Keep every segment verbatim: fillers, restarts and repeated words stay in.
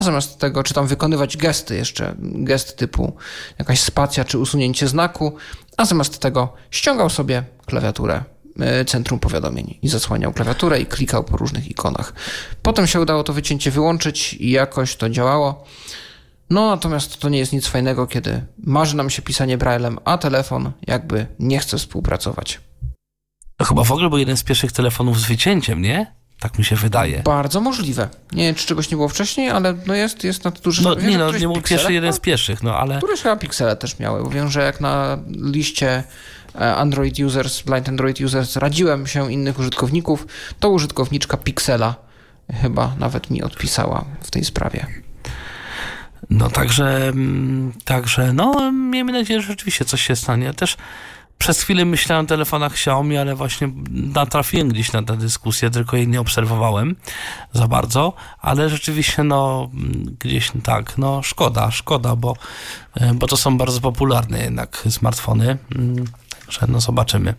zamiast tego, czy tam wykonywać gesty jeszcze, gest typu jakaś spacja czy usunięcie znaku, a zamiast tego ściągał sobie klawiaturę centrum powiadomień i zasłaniał klawiaturę i klikał po różnych ikonach. Potem się udało to wycięcie wyłączyć i jakoś to działało. No natomiast to nie jest nic fajnego, kiedy marzy nam się pisanie braillem, a telefon jakby nie chce współpracować. To chyba w ogóle był jeden z pierwszych telefonów z wycięciem, nie? Tak mi się wydaje. Bardzo możliwe. Nie wiem, czy czegoś nie było wcześniej, ale no jest, jest na to duży... No nie, no, nie był pierwszy, jeden z pierwszych, no ale... Któreś chyba piksele też miały, bo wiem, że jak na liście Android users, blind Android users radziłem się innych użytkowników, to użytkowniczka Pixela chyba nawet mi odpisała w tej sprawie. No także, także no miejmy nadzieję, że rzeczywiście coś się stanie. Też przez chwilę myślałem o telefonach Xiaomi, ale właśnie natrafiłem gdzieś na tę dyskusję, tylko jej nie obserwowałem za bardzo, ale rzeczywiście no gdzieś tak, no szkoda, szkoda, bo, bo to są bardzo popularne jednak smartfony. Także no zobaczymy.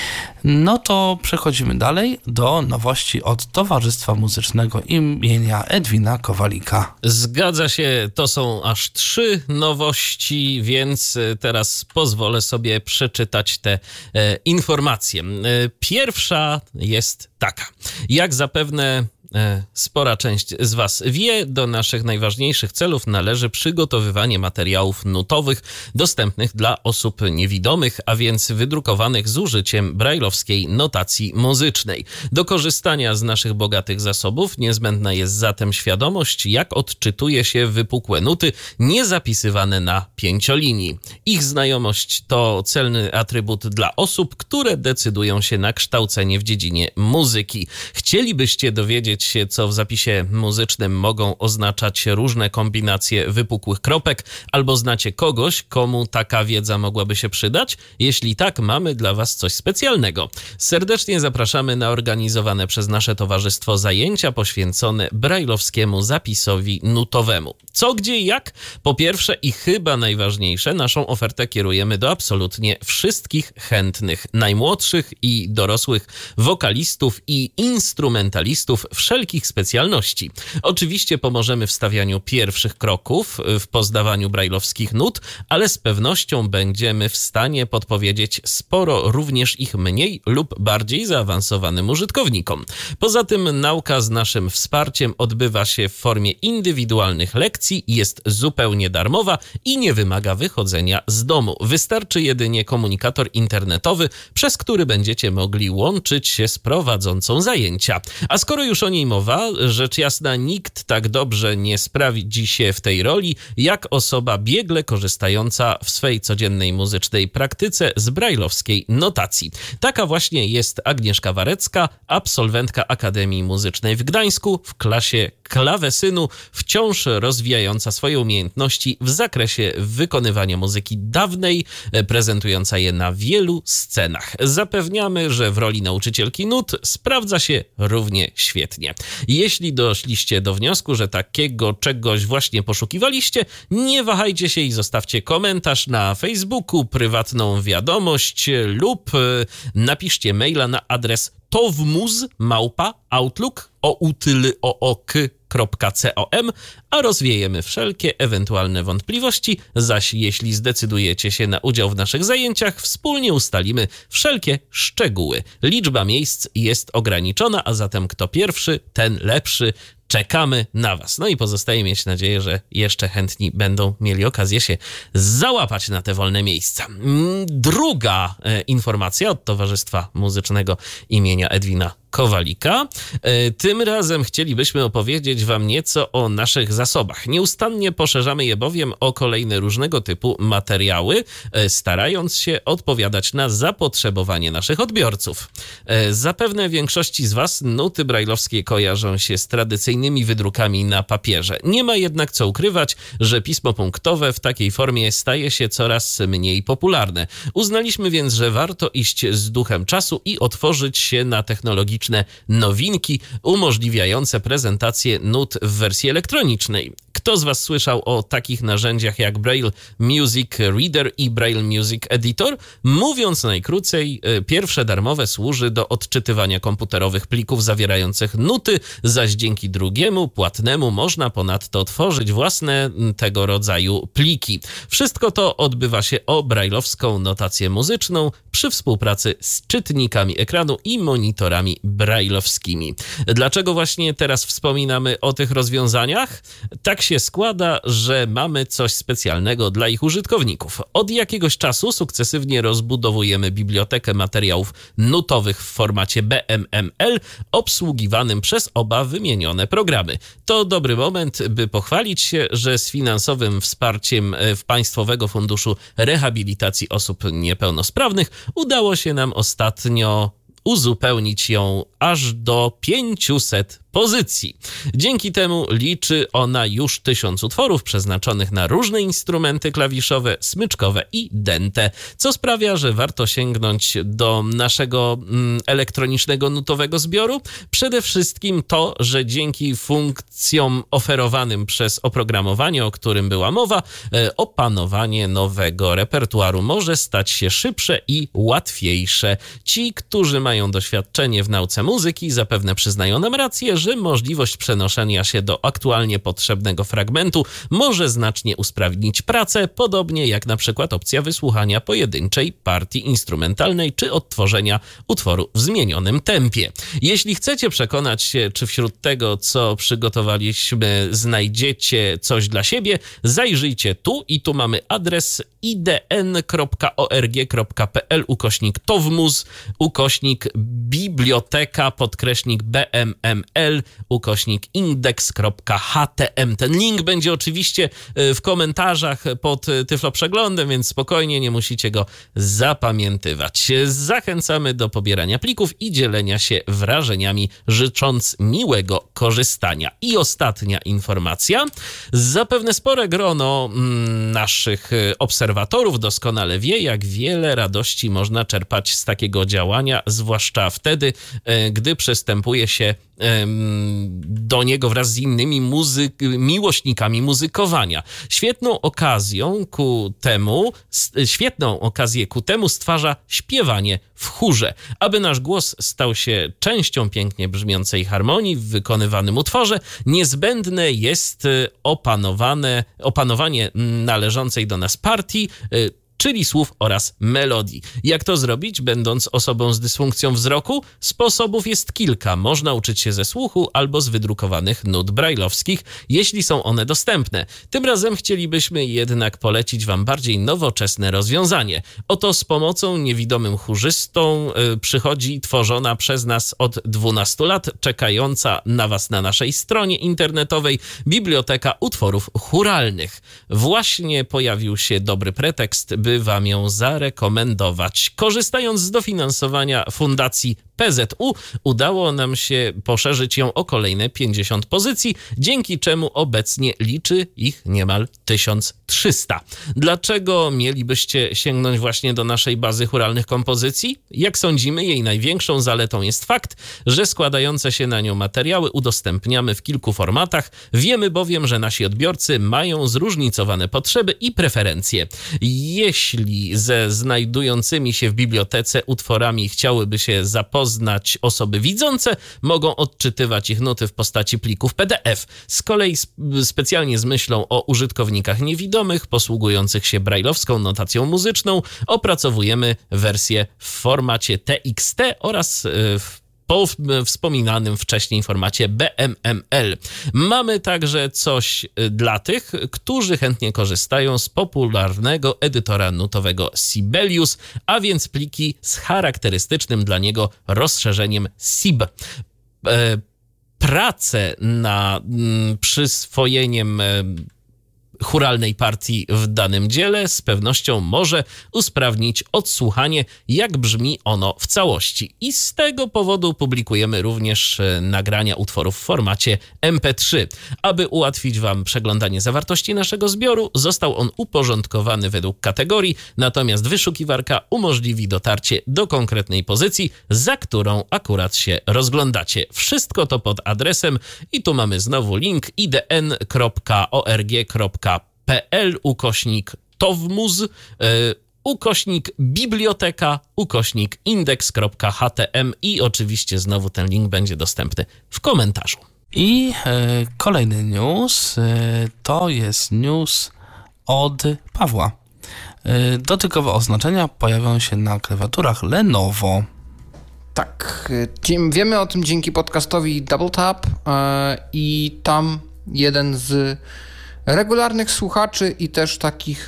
No to przechodzimy dalej do nowości od Towarzystwa Muzycznego imienia Edwina Kowalika. Zgadza się, to są aż trzy nowości, więc teraz pozwolę sobie przeczytać te e, informacje. E, pierwsza jest taka. Jak zapewne spora część z Was wie, do naszych najważniejszych celów należy przygotowywanie materiałów nutowych dostępnych dla osób niewidomych, a więc wydrukowanych z użyciem brajlowskiej notacji muzycznej. Do korzystania z naszych bogatych zasobów niezbędna jest zatem świadomość, jak odczytuje się wypukłe nuty niezapisywane na pięciolinii. Ich znajomość to celny atrybut dla osób, które decydują się na kształcenie w dziedzinie muzyki. Chcielibyście dowiedzieć się, co w zapisie muzycznym mogą oznaczać różne kombinacje wypukłych kropek, albo znacie kogoś, komu taka wiedza mogłaby się przydać? Jeśli tak, mamy dla Was coś specjalnego. Serdecznie zapraszamy na organizowane przez nasze towarzystwo zajęcia poświęcone brajlowskiemu zapisowi nutowemu. Co, gdzie i jak? Po pierwsze i chyba najważniejsze, naszą ofertę kierujemy do absolutnie wszystkich chętnych, najmłodszych i dorosłych wokalistów i instrumentalistów wszelkich specjalności. Oczywiście pomożemy w stawianiu pierwszych kroków w poznawaniu brajlowskich nut, ale z pewnością będziemy w stanie podpowiedzieć sporo również ich mniej lub bardziej zaawansowanym użytkownikom. Poza tym nauka z naszym wsparciem odbywa się w formie indywidualnych lekcji, jest zupełnie darmowa i nie wymaga wychodzenia z domu. Wystarczy jedynie komunikator internetowy, przez który będziecie mogli łączyć się z prowadzącą zajęcia. A skoro już o niej mowa, rzecz jasna, nikt tak dobrze nie sprawdzi się w tej roli, jak osoba biegle korzystająca w swej codziennej muzycznej praktyce z brajlowskiej notacji. Taka właśnie jest Agnieszka Warecka, absolwentka Akademii Muzycznej w Gdańsku w klasie klawesynu, wciąż rozwijająca swoje umiejętności w zakresie wykonywania muzyki dawnej, prezentująca je na wielu scenach. Zapewniamy, że w roli nauczycielki nut sprawdza się równie świetnie. Jeśli doszliście do wniosku, że takiego czegoś właśnie poszukiwaliście, nie wahajcie się i zostawcie komentarz na Facebooku, prywatną wiadomość lub napiszcie maila na adres towmuz małpa outlook kropka com, a rozwiejemy wszelkie ewentualne wątpliwości, zaś jeśli zdecydujecie się na udział w naszych zajęciach, wspólnie ustalimy wszelkie szczegóły. Liczba miejsc jest ograniczona, a zatem kto pierwszy, ten lepszy. Czekamy na Was. No i pozostaje mieć nadzieję, że jeszcze chętni będą mieli okazję się załapać na te wolne miejsca. Druga e, informacja od Towarzystwa Muzycznego imienia Edwina Kowalika. E, tym razem chcielibyśmy opowiedzieć Wam nieco o naszych zasobach. Nieustannie poszerzamy je bowiem o kolejne różnego typu materiały, e, starając się odpowiadać na zapotrzebowanie naszych odbiorców. E, zapewne większości z Was nuty brajlowskie kojarzą się z tradycyjnymi wydrukami na papierze. Nie ma jednak co ukrywać, że pismo punktowe w takiej formie staje się coraz mniej popularne. Uznaliśmy więc, że warto iść z duchem czasu i otworzyć się na technologiczne nowinki umożliwiające prezentację nut w wersji elektronicznej. Kto z was słyszał o takich narzędziach jak Braille Music Reader i Braille Music Editor? Mówiąc najkrócej, pierwsze darmowe służy do odczytywania komputerowych plików zawierających nuty, zaś dzięki drugiemu, płatnemu, można ponadto tworzyć własne tego rodzaju pliki. Wszystko to odbywa się o brailleowską notację muzyczną przy współpracy z czytnikami ekranu i monitorami brailleowskimi. Dlaczego właśnie teraz wspominamy o tych rozwiązaniach? Tak się składa, że mamy coś specjalnego dla ich użytkowników. Od jakiegoś czasu sukcesywnie rozbudowujemy bibliotekę materiałów nutowych w formacie B M M L obsługiwanym przez oba wymienione programy. To dobry moment, by pochwalić się, że z finansowym wsparciem w Państwowego Funduszu Rehabilitacji Osób Niepełnosprawnych udało się nam ostatnio uzupełnić ją aż do pięciuset pozycji. Dzięki temu liczy ona już tysiąc utworów przeznaczonych na różne instrumenty klawiszowe, smyczkowe i dęte, co sprawia, że warto sięgnąć do naszego mm, elektronicznego nutowego zbioru. Przede wszystkim to, że dzięki funkcjom oferowanym przez oprogramowanie, o którym była mowa, e, opanowanie nowego repertuaru może stać się szybsze i łatwiejsze. Ci, którzy mają doświadczenie w nauce muzyki, zapewne przyznają nam rację, że możliwość przenoszenia się do aktualnie potrzebnego fragmentu może znacznie usprawnić pracę, podobnie jak na przykład opcja wysłuchania pojedynczej partii instrumentalnej czy odtworzenia utworu w zmienionym tempie. Jeśli chcecie przekonać się, czy wśród tego, co przygotowaliśmy, znajdziecie coś dla siebie, zajrzyjcie tu i tu mamy adres idn.org.pl ukośnik towmus ukośnik biblioteka podkreśnik bmml ukośnik indeks.htm. Ten link będzie oczywiście w komentarzach pod Tyfloprzeglądem, więc spokojnie, nie musicie go zapamiętywać. Zachęcamy do pobierania plików i dzielenia się wrażeniami, życząc miłego korzystania. I ostatnia informacja. Zapewne spore grono naszych obserwatorów doskonale wie, jak wiele radości można czerpać z takiego działania, zwłaszcza wtedy, gdy przystępuje się do niego wraz z innymi muzy- miłośnikami muzykowania. Świetną okazją ku temu, świetną okazję ku temu stwarza śpiewanie w chórze. Aby nasz głos stał się częścią pięknie brzmiącej harmonii w wykonywanym utworze, niezbędne jest opanowane, opanowanie należącej do nas partii, czyli słów oraz melodii. Jak to zrobić, będąc osobą z dysfunkcją wzroku? Sposobów jest kilka. Można uczyć się ze słuchu albo z wydrukowanych nut brajlowskich, jeśli są one dostępne. Tym razem chcielibyśmy jednak polecić wam bardziej nowoczesne rozwiązanie. Oto z pomocą niewidomym chórzystom yy, przychodzi tworzona przez nas od dwunastu lat, czekająca na was na naszej stronie internetowej Biblioteka Utworów Chóralnych. Właśnie pojawił się dobry pretekst, by wam ją zarekomendować. Korzystając z dofinansowania Fundacji P Z U, udało nam się poszerzyć ją o kolejne pięćdziesiąt pozycji, dzięki czemu obecnie liczy ich niemal tysiąc trzysta. Dlaczego mielibyście sięgnąć właśnie do naszej bazy chóralnych kompozycji? Jak sądzimy, jej największą zaletą jest fakt, że składające się na nią materiały udostępniamy w kilku formatach. Wiemy bowiem, że nasi odbiorcy mają zróżnicowane potrzeby i preferencje. Jeśli ze znajdującymi się w bibliotece utworami chciałyby się zapoznać osoby widzące, mogą odczytywać ich nuty w postaci plików P D F. Z kolei specjalnie z myślą o użytkownikach niewidomych posługujących się brajlowską notacją muzyczną opracowujemy wersję w formacie T X T oraz w po wspominanym wcześniej formacie B M M L. Mamy także coś dla tych, którzy chętnie korzystają z popularnego edytora nutowego Sibelius, a więc pliki z charakterystycznym dla niego rozszerzeniem S I B. Pracę na przyswojeniem chóralnej partii w danym dziele z pewnością może usprawnić odsłuchanie, jak brzmi ono w całości. I z tego powodu publikujemy również nagrania utworów w formacie em pe trzy. Aby ułatwić wam przeglądanie zawartości naszego zbioru, został on uporządkowany według kategorii, natomiast wyszukiwarka umożliwi dotarcie do konkretnej pozycji, za którą akurat się rozglądacie. Wszystko to pod adresem i tu mamy znowu link idn kropka org kropka pl ukośnik towmuz yy, ukośnik biblioteka ukośnik indeks kropka htm i oczywiście znowu ten link będzie dostępny w komentarzu. I e, kolejny news e, to jest news od Pawła. E, dotykowe oznaczenia pojawią się na klawiaturach Lenovo. Tak, wiemy o tym dzięki podcastowi Double Tap i tam jeden z regularnych słuchaczy i też takich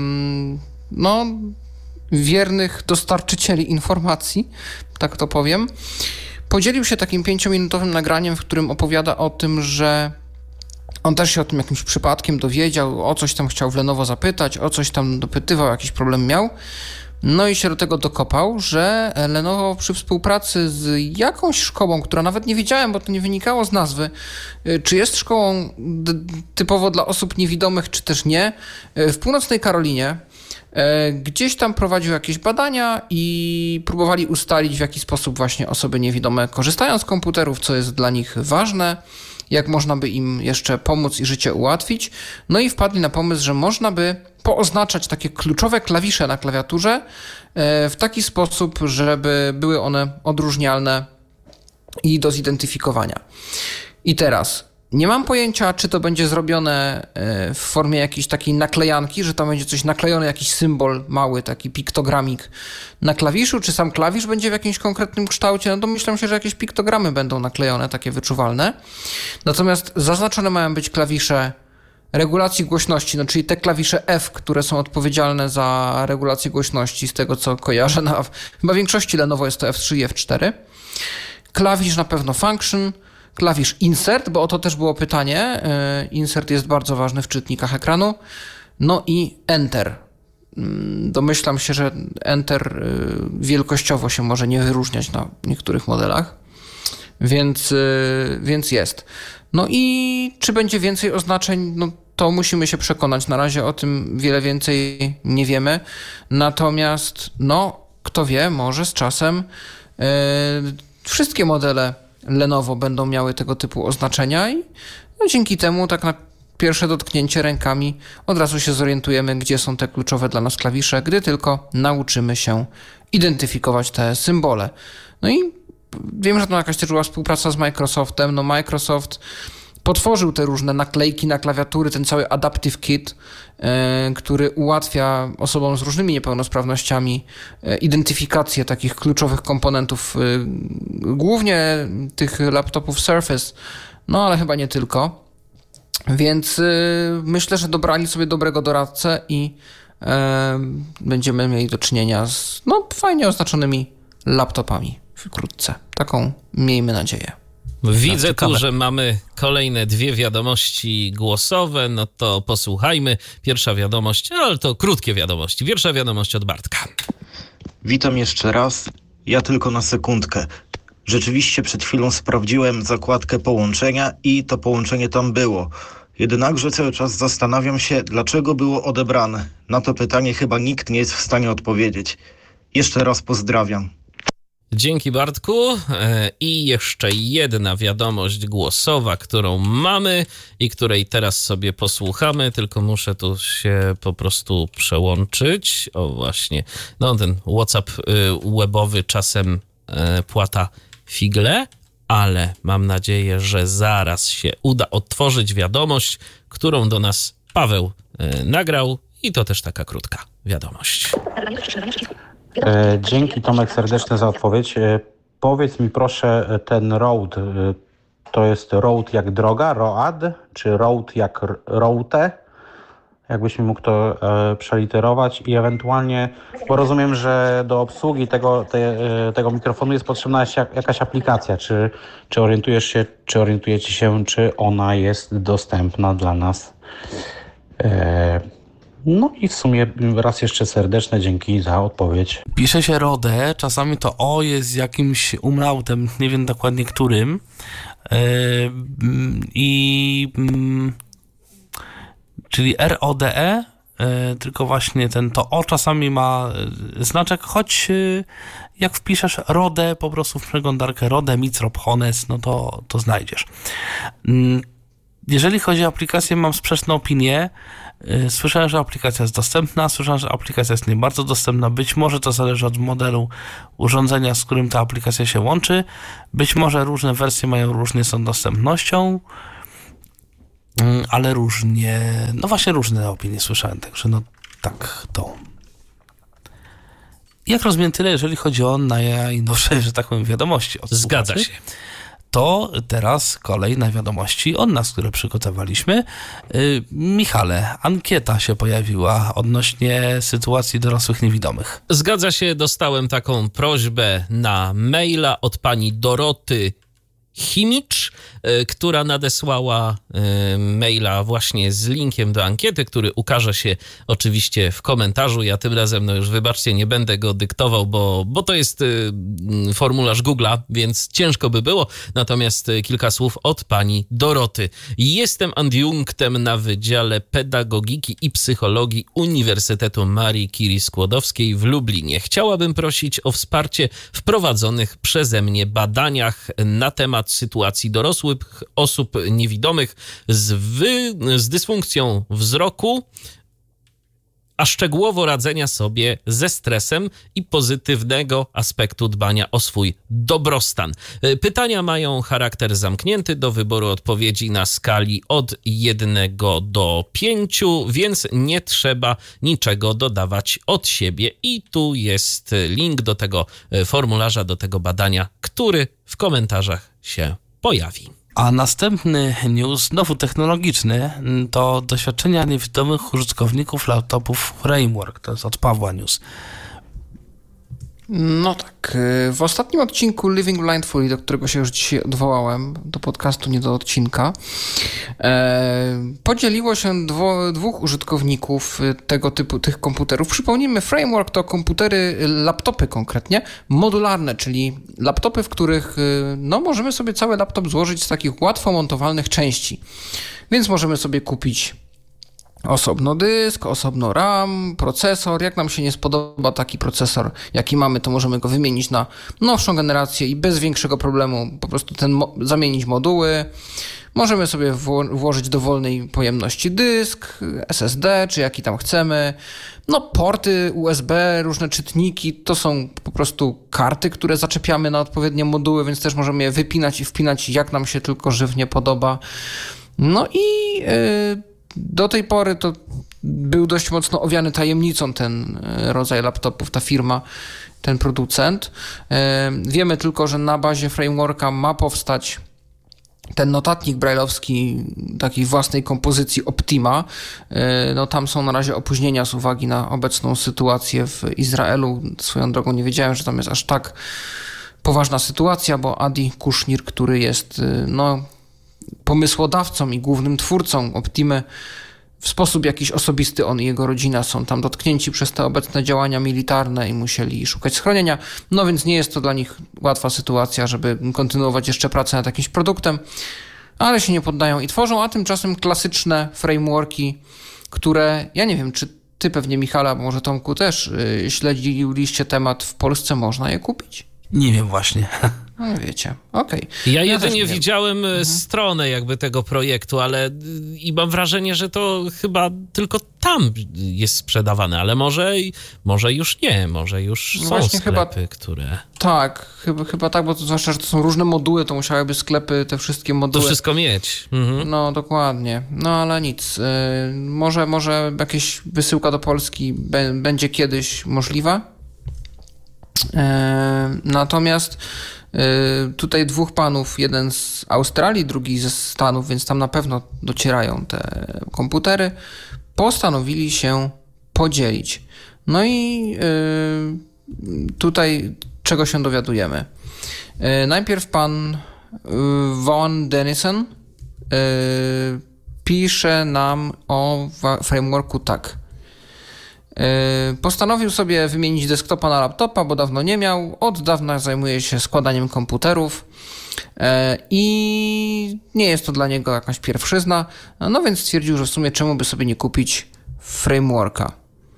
no wiernych dostarczycieli informacji, tak to powiem, podzielił się takim pięciominutowym nagraniem, w którym opowiada o tym, że on też się o tym jakimś przypadkiem dowiedział, o coś tam chciał w Lenovo zapytać, o coś tam dopytywał, jakiś problem miał. No i się do tego dokopał, że Lenovo przy współpracy z jakąś szkołą, która nawet nie wiedziałem, bo to nie wynikało z nazwy, czy jest szkołą d- typowo dla osób niewidomych, czy też nie, w północnej Karolinie, gdzieś tam prowadził jakieś badania i próbowali ustalić, w jaki sposób właśnie osoby niewidome korzystają z komputerów, co jest dla nich ważne, jak można by im jeszcze pomóc i życie ułatwić. No i wpadli na pomysł, że można by pooznaczać takie kluczowe klawisze na klawiaturze w taki sposób, żeby były one odróżnialne i do zidentyfikowania. I teraz nie mam pojęcia, czy to będzie zrobione w formie jakiejś takiej naklejanki, że tam będzie coś naklejone, jakiś symbol mały, taki piktogramik na klawiszu, czy sam klawisz będzie w jakimś konkretnym kształcie. No domyślam się, że jakieś piktogramy będą naklejone, takie wyczuwalne. Natomiast zaznaczone mają być klawisze regulacji głośności, no czyli te klawisze F, które są odpowiedzialne za regulację głośności, z tego co kojarzę, na chyba większości Lenovo jest to F trzy i F cztery. Klawisz na pewno function, klawisz insert, bo o to też było pytanie. Insert jest bardzo ważny w czytnikach ekranu. No i enter. Domyślam się, że enter wielkościowo się może nie wyróżniać na niektórych modelach, więc, więc jest. No i czy będzie więcej oznaczeń? No to musimy się przekonać. Na razie o tym wiele więcej nie wiemy. Natomiast no, kto wie, może z czasem yy, wszystkie modele Lenovo będą miały tego typu oznaczenia i no, dzięki temu tak na pierwsze dotknięcie rękami od razu się zorientujemy, gdzie są te kluczowe dla nas klawisze, gdy tylko nauczymy się identyfikować te symbole. No i wiem, że to jakaś też była współpraca z Microsoftem. No Microsoft potworzył te różne naklejki na klawiatury, ten cały Adaptive Kit, yy, który ułatwia osobom z różnymi niepełnosprawnościami yy, identyfikację takich kluczowych komponentów, yy, głównie tych laptopów Surface, no ale chyba nie tylko. Więc yy, myślę, że dobrali sobie dobrego doradcę i yy, będziemy mieli do czynienia z no, fajnie oznaczonymi laptopami wkrótce. Taką miejmy nadzieję. Widzę tu, że mamy kolejne dwie wiadomości głosowe, no to posłuchajmy. Pierwsza wiadomość, ale to krótkie wiadomości. Pierwsza wiadomość od Bartka. Witam jeszcze raz. Ja tylko na sekundkę. Rzeczywiście przed chwilą sprawdziłem zakładkę połączenia i to połączenie tam było. Jednakże cały czas zastanawiam się, dlaczego było odebrane. Na to pytanie chyba nikt nie jest w stanie odpowiedzieć. Jeszcze raz pozdrawiam. Dzięki Bartku. I jeszcze jedna wiadomość głosowa, którą mamy i której teraz sobie posłuchamy, tylko muszę tu się po prostu przełączyć. O właśnie, no ten WhatsApp webowy czasem płata figle, ale mam nadzieję, że zaraz się uda odtworzyć wiadomość, którą do nas Paweł nagrał i to też taka krótka wiadomość. E, dzięki Tomek serdeczne za odpowiedź. E, powiedz mi proszę, ten road, e, to jest road jak droga, road, czy road jak route? Jakbyś mi mógł to e, przeliterować i ewentualnie, bo rozumiem, że do obsługi tego, te, e, tego mikrofonu jest potrzebna jak, jakaś aplikacja. Czy, czy orientujesz się, czy orientujecie się, czy ona jest dostępna dla nas E, No i w sumie raz jeszcze serdeczne dzięki za odpowiedź. Pisze się Rode, czasami to O jest z jakimś umlautem, nie wiem dokładnie którym. Yy, I yy, czyli R O D E, yy, tylko właśnie ten to O czasami ma znaczek, choć yy, jak wpiszesz Rode po prostu w przeglądarkę Rode Microp Hones, no to, to znajdziesz. Yy, jeżeli chodzi o aplikację, mam sprzeczne opinie. Słyszałem, że aplikacja jest dostępna, słyszałem, że aplikacja jest nie bardzo dostępna. Być może to zależy od modelu urządzenia, z którym ta aplikacja się łączy. Być może różne wersje mają różnie z tą dostępnością, ale różnie, no właśnie różne opinie słyszałem, także no tak to. Jak rozumiem tyle, jeżeli chodzi o najnowsze, że tak powiem, wiadomości. Od Zgadza słuchaczy. się. To teraz kolej na wiadomości od nas, które przygotowaliśmy. Yy, Michale, ankieta się pojawiła odnośnie sytuacji dorosłych niewidomych. Zgadza się, dostałem taką prośbę na maila od pani Doroty Chimicz, y, która nadesłała y, maila właśnie z linkiem do ankiety, który ukaże się oczywiście w komentarzu. Ja tym razem, no już wybaczcie, nie będę go dyktował, bo, bo to jest y, formularz Google'a, więc ciężko by było. Natomiast y, kilka słów od pani Doroty. Jestem adiunktem na Wydziale Pedagogiki i Psychologii Uniwersytetu Marii Curie Skłodowskiej w Lublinie. Chciałabym prosić o wsparcie w prowadzonych przeze mnie badaniach na temat sytuacji dorosłych osób niewidomych z, wy, z dysfunkcją wzroku, a szczegółowo radzenia sobie ze stresem i pozytywnego aspektu dbania o swój dobrostan. Pytania mają charakter zamknięty, do wyboru odpowiedzi na skali od jednego do pięciu, więc nie trzeba niczego dodawać od siebie. I tu jest link do tego formularza, do tego badania, który w komentarzach się pojawi. A następny news, znowu technologiczny, to doświadczenia niewidomych użytkowników laptopów Framework. To jest od Pawła news. No tak, w ostatnim odcinku Living Blindfully, do którego się już dzisiaj odwołałem, do podcastu, nie do odcinka, podzieliło się dwo, dwóch użytkowników tego typu, tych komputerów. Przypomnijmy, Framework to komputery, laptopy konkretnie, modularne, czyli laptopy, w których no, możemy sobie cały laptop złożyć z takich łatwo montowalnych części. Więc możemy sobie kupić osobno dysk, osobno RAM, procesor. Jak nam się nie spodoba taki procesor, jaki mamy, to możemy go wymienić na nowszą generację i bez większego problemu po prostu ten mo- zamienić moduły. Możemy sobie wło- włożyć dowolnej pojemności dysk, S S D, czy jaki tam chcemy. No porty U S B, różne czytniki, to są po prostu karty, które zaczepiamy na odpowiednie moduły, więc też możemy je wypinać i wpinać jak nam się tylko żywnie podoba. No i yy, do tej pory to był dość mocno owiany tajemnicą ten rodzaj laptopów, ta firma, ten producent. Wiemy tylko, że na bazie Frameworka ma powstać ten notatnik brailleowski takiej własnej kompozycji Optima. No tam są na razie opóźnienia z uwagi na obecną sytuację w Izraelu. Swoją drogą nie wiedziałem, że tam jest aż tak poważna sytuacja, bo Adi Kushnir, który jest no pomysłodawcą i głównym twórcą Optimy, w sposób jakiś osobisty on i jego rodzina są tam dotknięci przez te obecne działania militarne i musieli szukać schronienia. No więc nie jest to dla nich łatwa sytuacja, żeby kontynuować jeszcze pracę nad jakimś produktem, ale się nie poddają i tworzą, a tymczasem klasyczne frameworki, które, ja nie wiem, czy ty pewnie, Michale, a może Tomku też yy, śledziliście temat, w Polsce można je kupić? Nie wiem właśnie. No wiecie, okej. Ja, Ja jedynie też widziałem mhm. stronę jakby tego projektu, ale i mam wrażenie, że to chyba tylko tam jest sprzedawane, ale może, może już nie, może już No są właśnie sklepy, chyba, które... Tak, chyba, chyba tak, bo to zwłaszcza, że to są różne moduły, to musiałyby sklepy, te wszystkie moduły... To wszystko mieć. Mhm. No, dokładnie. No, ale nic. Yy, może, może jakaś wysyłka do Polski b- będzie kiedyś możliwa. Yy, natomiast yy, tutaj dwóch panów, jeden z Australii, drugi ze Stanów, więc tam na pewno docierają te komputery, postanowili się podzielić. No i yy, tutaj czego się dowiadujemy? Yy, najpierw pan yy, Vaughan Dennison yy, pisze nam o frameworku tak. Postanowił sobie wymienić desktopa na laptopa, bo dawno nie miał. Od dawna zajmuje się składaniem komputerów i nie jest to dla niego jakaś pierwszyzna. No więc stwierdził, że w sumie czemu by sobie nie kupić frameworka.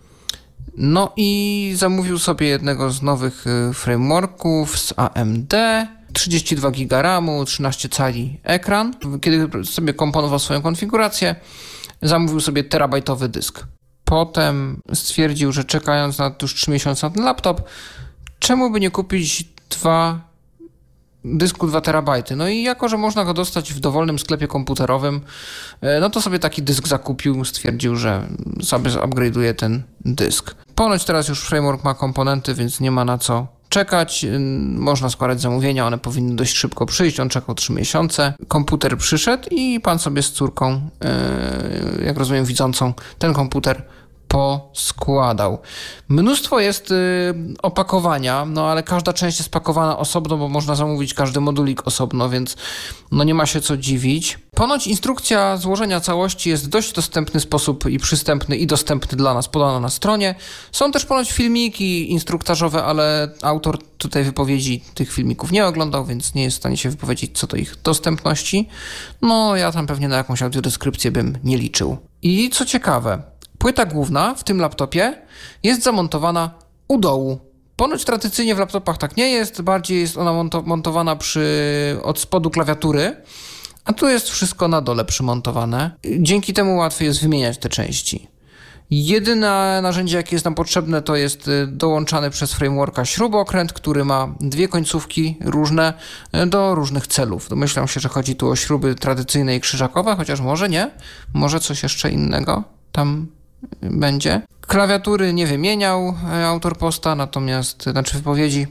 No i zamówił sobie jednego z nowych frameworków z A M D. trzydzieści dwa giga ramu, trzynaście cali ekran. Kiedy sobie komponował swoją konfigurację, zamówił sobie terabajtowy dysk. Potem stwierdził, że czekając na już trzy miesiące na ten laptop, czemu by nie kupić dwa dysku dwa terabajty. No i jako, że można go dostać w dowolnym sklepie komputerowym, no to sobie taki dysk zakupił, stwierdził, że sobie upgrade'uje ten dysk. Ponoć teraz już framework ma komponenty, więc nie ma na co czekać. Można składać zamówienia, one powinny dość szybko przyjść. On czekał trzy miesiące. Komputer przyszedł i pan sobie z córką, jak rozumiem widzącą, ten komputer poskładał. Mnóstwo jest y, opakowania, no ale każda część jest pakowana osobno, bo można zamówić każdy modulik osobno, więc no nie ma się co dziwić. Ponoć instrukcja złożenia całości jest w dość dostępny sposób i przystępny i dostępny dla nas, podana na stronie. Są też ponoć filmiki instruktażowe, ale autor tutaj wypowiedzi tych filmików nie oglądał, więc nie jest w stanie się wypowiedzieć co do ich dostępności. No ja tam pewnie na jakąś audiodeskrypcję bym nie liczył. I co ciekawe, płyta główna w tym laptopie jest zamontowana u dołu. Ponoć tradycyjnie w laptopach tak nie jest, bardziej jest ona monto- montowana przy, od spodu klawiatury, a tu jest wszystko na dole przymontowane. Dzięki temu łatwiej jest wymieniać te części. Jedyne narzędzie, jakie jest nam potrzebne, to jest dołączany przez frameworka śrubokręt, który ma dwie końcówki różne do różnych celów. Domyślam się, że chodzi tu o śruby tradycyjne i krzyżakowe, chociaż może nie, może coś jeszcze innego tam będzie. Klawiatury nie wymieniał autor posta, natomiast, znaczy wypowiedzi,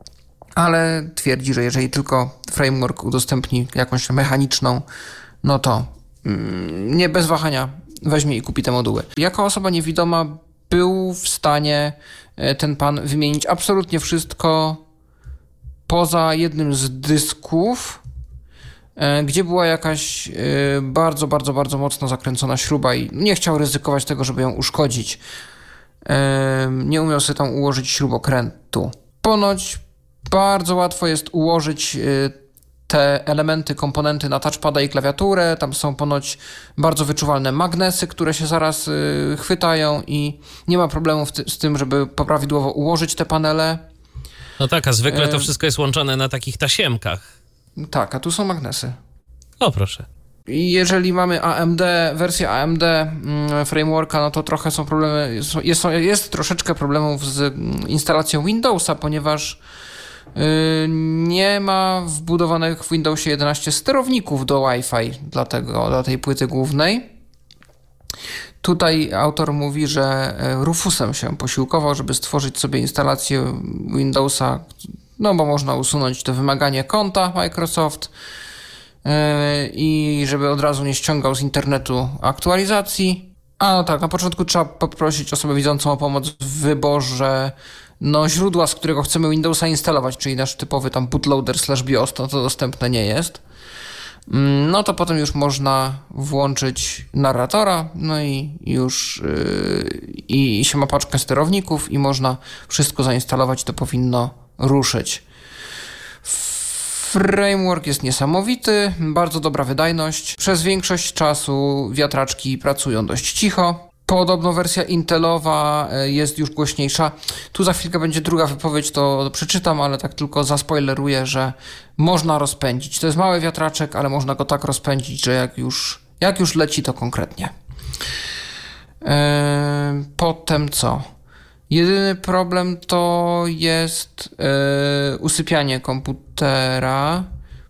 ale twierdzi, że jeżeli tylko framework udostępni jakąś mechaniczną, no to mm, nie bez wahania weźmie i kupi te moduły. Jako osoba niewidoma był w stanie ten pan wymienić absolutnie wszystko poza jednym z dysków, gdzie była jakaś bardzo, bardzo, bardzo mocno zakręcona śruba i nie chciał ryzykować tego, żeby ją uszkodzić. Nie umiał sobie tam ułożyć śrubokrętu. Ponoć bardzo łatwo jest ułożyć te elementy, komponenty na touchpada i klawiaturę. Tam są ponoć bardzo wyczuwalne magnesy, które się zaraz chwytają i nie ma problemu z tym, żeby prawidłowo ułożyć te panele. No tak, a zwykle to wszystko jest łączone na takich tasiemkach. Tak, a tu są magnesy. O, proszę. I jeżeli mamy A M D, wersję A M D frameworka, no to trochę są problemy, jest, jest troszeczkę problemów z instalacją Windowsa, ponieważ nie ma wbudowanych w Windowsie jedenaście sterowników do Wi-Fi dla, tego, dla tej płyty głównej. Tutaj autor mówi, że Rufusem się posiłkował, żeby stworzyć sobie instalację Windowsa, no bo można usunąć to wymaganie konta Microsoft yy, i żeby od razu nie ściągał z internetu aktualizacji. A no tak, na początku trzeba poprosić osobę widzącą o pomoc w wyborze no, źródła, z którego chcemy Windowsa instalować, czyli nasz typowy tam bootloader slash BIOS, to, to dostępne nie jest. No to potem już można włączyć narratora, no i już yy, i się ma paczkę sterowników i można wszystko zainstalować, to powinno ruszyć. Framework jest niesamowity, bardzo dobra wydajność. Przez większość czasu wiatraczki pracują dość cicho. Podobno wersja intelowa jest już głośniejsza. Tu za chwilkę będzie druga wypowiedź, to przeczytam, ale tak tylko zaspoileruję, że można rozpędzić. To jest mały wiatraczek, ale można go tak rozpędzić, że jak już, jak już leci, to konkretnie. Yy, potem co? Jedyny problem to jest yy, usypianie komputera.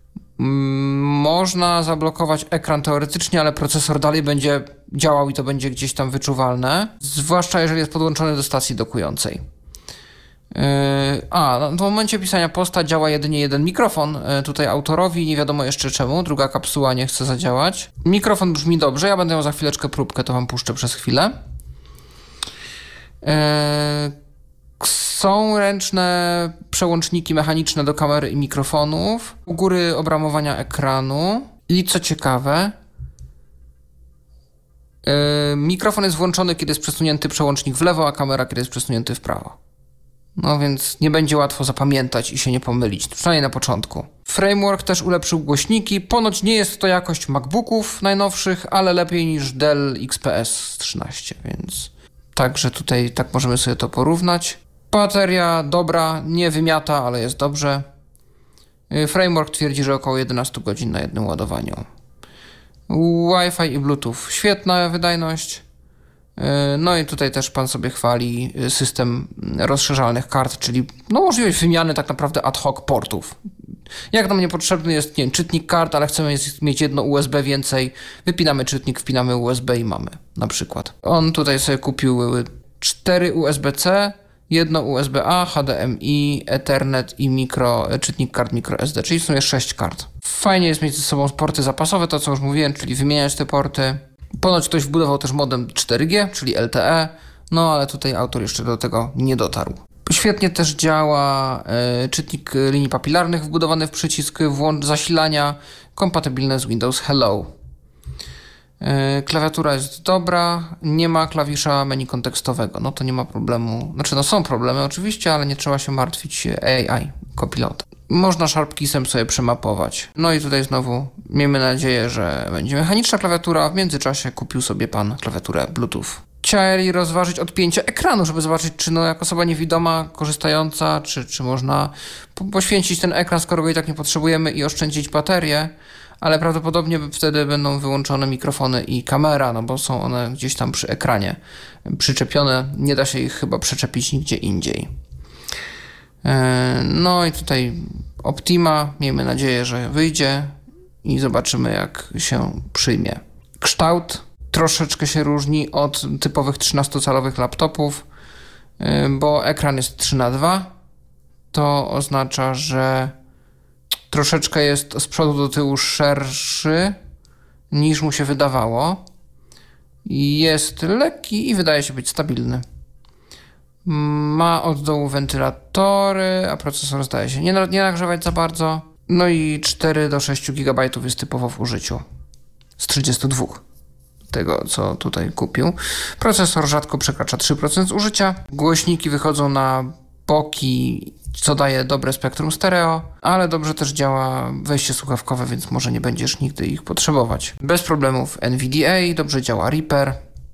Można zablokować ekran teoretycznie, ale procesor dalej będzie działał i to będzie gdzieś tam wyczuwalne. Zwłaszcza jeżeli jest podłączony do stacji dokującej. Yy, a, w momencie pisania posta działa jedynie jeden mikrofon. Yy, tutaj autorowi, nie wiadomo jeszcze czemu. Druga kapsuła nie chce zadziałać. Mikrofon brzmi dobrze, ja będę miał za chwileczkę próbkę, to wam puszczę przez chwilę. Yy, Są ręczne przełączniki mechaniczne do kamery i mikrofonów. U góry obramowania ekranu. I co ciekawe, Yy, mikrofon jest włączony, kiedy jest przesunięty przełącznik w lewo, a kamera, kiedy jest przesunięty w prawo. No więc nie będzie łatwo zapamiętać i się nie pomylić, przynajmniej na początku. Framework też ulepszył głośniki. Ponoć nie jest to jakość MacBooków najnowszych, ale lepiej niż Dell X P S trzynaście, więc także tutaj tak możemy sobie to porównać. Bateria dobra, nie wymiata, ale jest dobrze. Framework twierdzi, że około jedenaście godzin na jednym ładowaniu. Wi-Fi i Bluetooth, świetna wydajność. No i tutaj też pan sobie chwali system rozszerzalnych kart, czyli no możliwość wymiany tak naprawdę ad hoc portów. Jak nam niepotrzebny jest, nie wiem, czytnik kart, ale chcemy mieć jedno U S B więcej, wypinamy czytnik, wpinamy U S B i mamy na przykład. On tutaj sobie kupił cztery U S B C, jedno U S B A, H D M I, Ethernet i mikro, czytnik kart microSD, czyli w sumie sześć kart. Fajnie jest mieć ze sobą porty zapasowe, to co już mówiłem, czyli wymieniać te porty. Ponoć ktoś wbudował też modem cztery G, czyli L T E, no ale tutaj autor jeszcze do tego nie dotarł. Świetnie też działa y, czytnik linii papilarnych wbudowany w przycisk włącz zasilania, kompatybilny z Windows Hello. Y, klawiatura jest dobra, nie ma klawisza menu kontekstowego, no to nie ma problemu, znaczy no są problemy oczywiście, ale nie trzeba się martwić A I, kopilota. Można SharpKeysem sobie przemapować. No i tutaj znowu miejmy nadzieję, że będzie mechaniczna klawiatura, a w międzyczasie kupił sobie pan klawiaturę Bluetooth. Chcieli rozważyć odpięcie ekranu, żeby zobaczyć, czy no jak osoba niewidoma, korzystająca, czy, czy można po- poświęcić ten ekran, skoro go i tak nie potrzebujemy i oszczędzić baterię, ale prawdopodobnie wtedy będą wyłączone mikrofony i kamera, no bo są one gdzieś tam przy ekranie przyczepione, nie da się ich chyba przyczepić nigdzie indziej. No i tutaj Optima, miejmy nadzieję, że wyjdzie i zobaczymy, jak się przyjmie. Kształt troszeczkę się różni od typowych trzynastocalowych laptopów, bo ekran jest trzy na dwa. To oznacza, że troszeczkę jest z przodu do tyłu szerszy niż mu się wydawało. Jest lekki i wydaje się być stabilny. Ma od dołu wentylatory, a procesor zdaje się nie, nie nagrzewać za bardzo. No i cztery do sześciu gigabajtów jest typowo w użyciu z trzydziestu dwóch tego, co tutaj kupił. Procesor rzadko przekracza trzy procent zużycia. Głośniki wychodzą na boki, co daje dobre spektrum stereo, ale dobrze też działa wejście słuchawkowe, więc może nie będziesz nigdy ich potrzebować. Bez problemów N V D A, dobrze działa Reaper.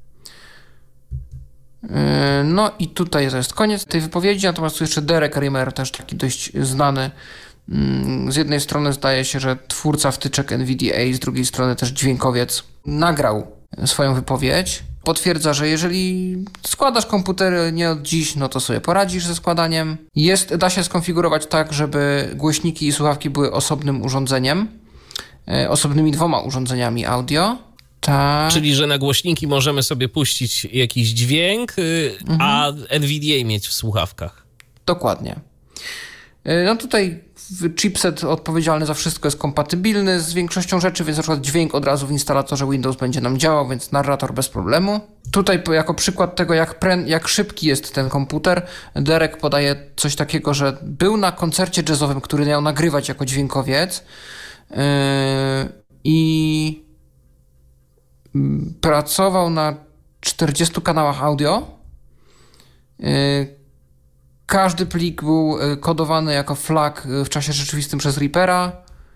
No i tutaj to jest koniec tej wypowiedzi, natomiast tu jeszcze Derek Rimmer, też taki dość znany. Z jednej strony zdaje się, że twórca wtyczek N V D A, z drugiej strony też dźwiękowiec, nagrał swoją wypowiedź. Potwierdza, że jeżeli składasz komputery nie od dziś, no to sobie poradzisz ze składaniem. Jest, da się skonfigurować tak, żeby głośniki i słuchawki były osobnym urządzeniem, osobnymi dwoma urządzeniami audio. Tak. Czyli, że na głośniki możemy sobie puścić jakiś dźwięk, mhm. a N V D A mieć w słuchawkach. Dokładnie. No tutaj chipset odpowiedzialny za wszystko jest kompatybilny z większością rzeczy, więc na przykład dźwięk od razu w instalatorze Windows będzie nam działał, więc narrator bez problemu. Tutaj jako przykład tego, jak, pre, jak szybki jest ten komputer, Derek podaje coś takiego, że był na koncercie jazzowym, który miał nagrywać jako dźwiękowiec yy, i pracował na czterdziestu kanałach audio. Każdy plik był kodowany jako flag w czasie rzeczywistym przez Reapera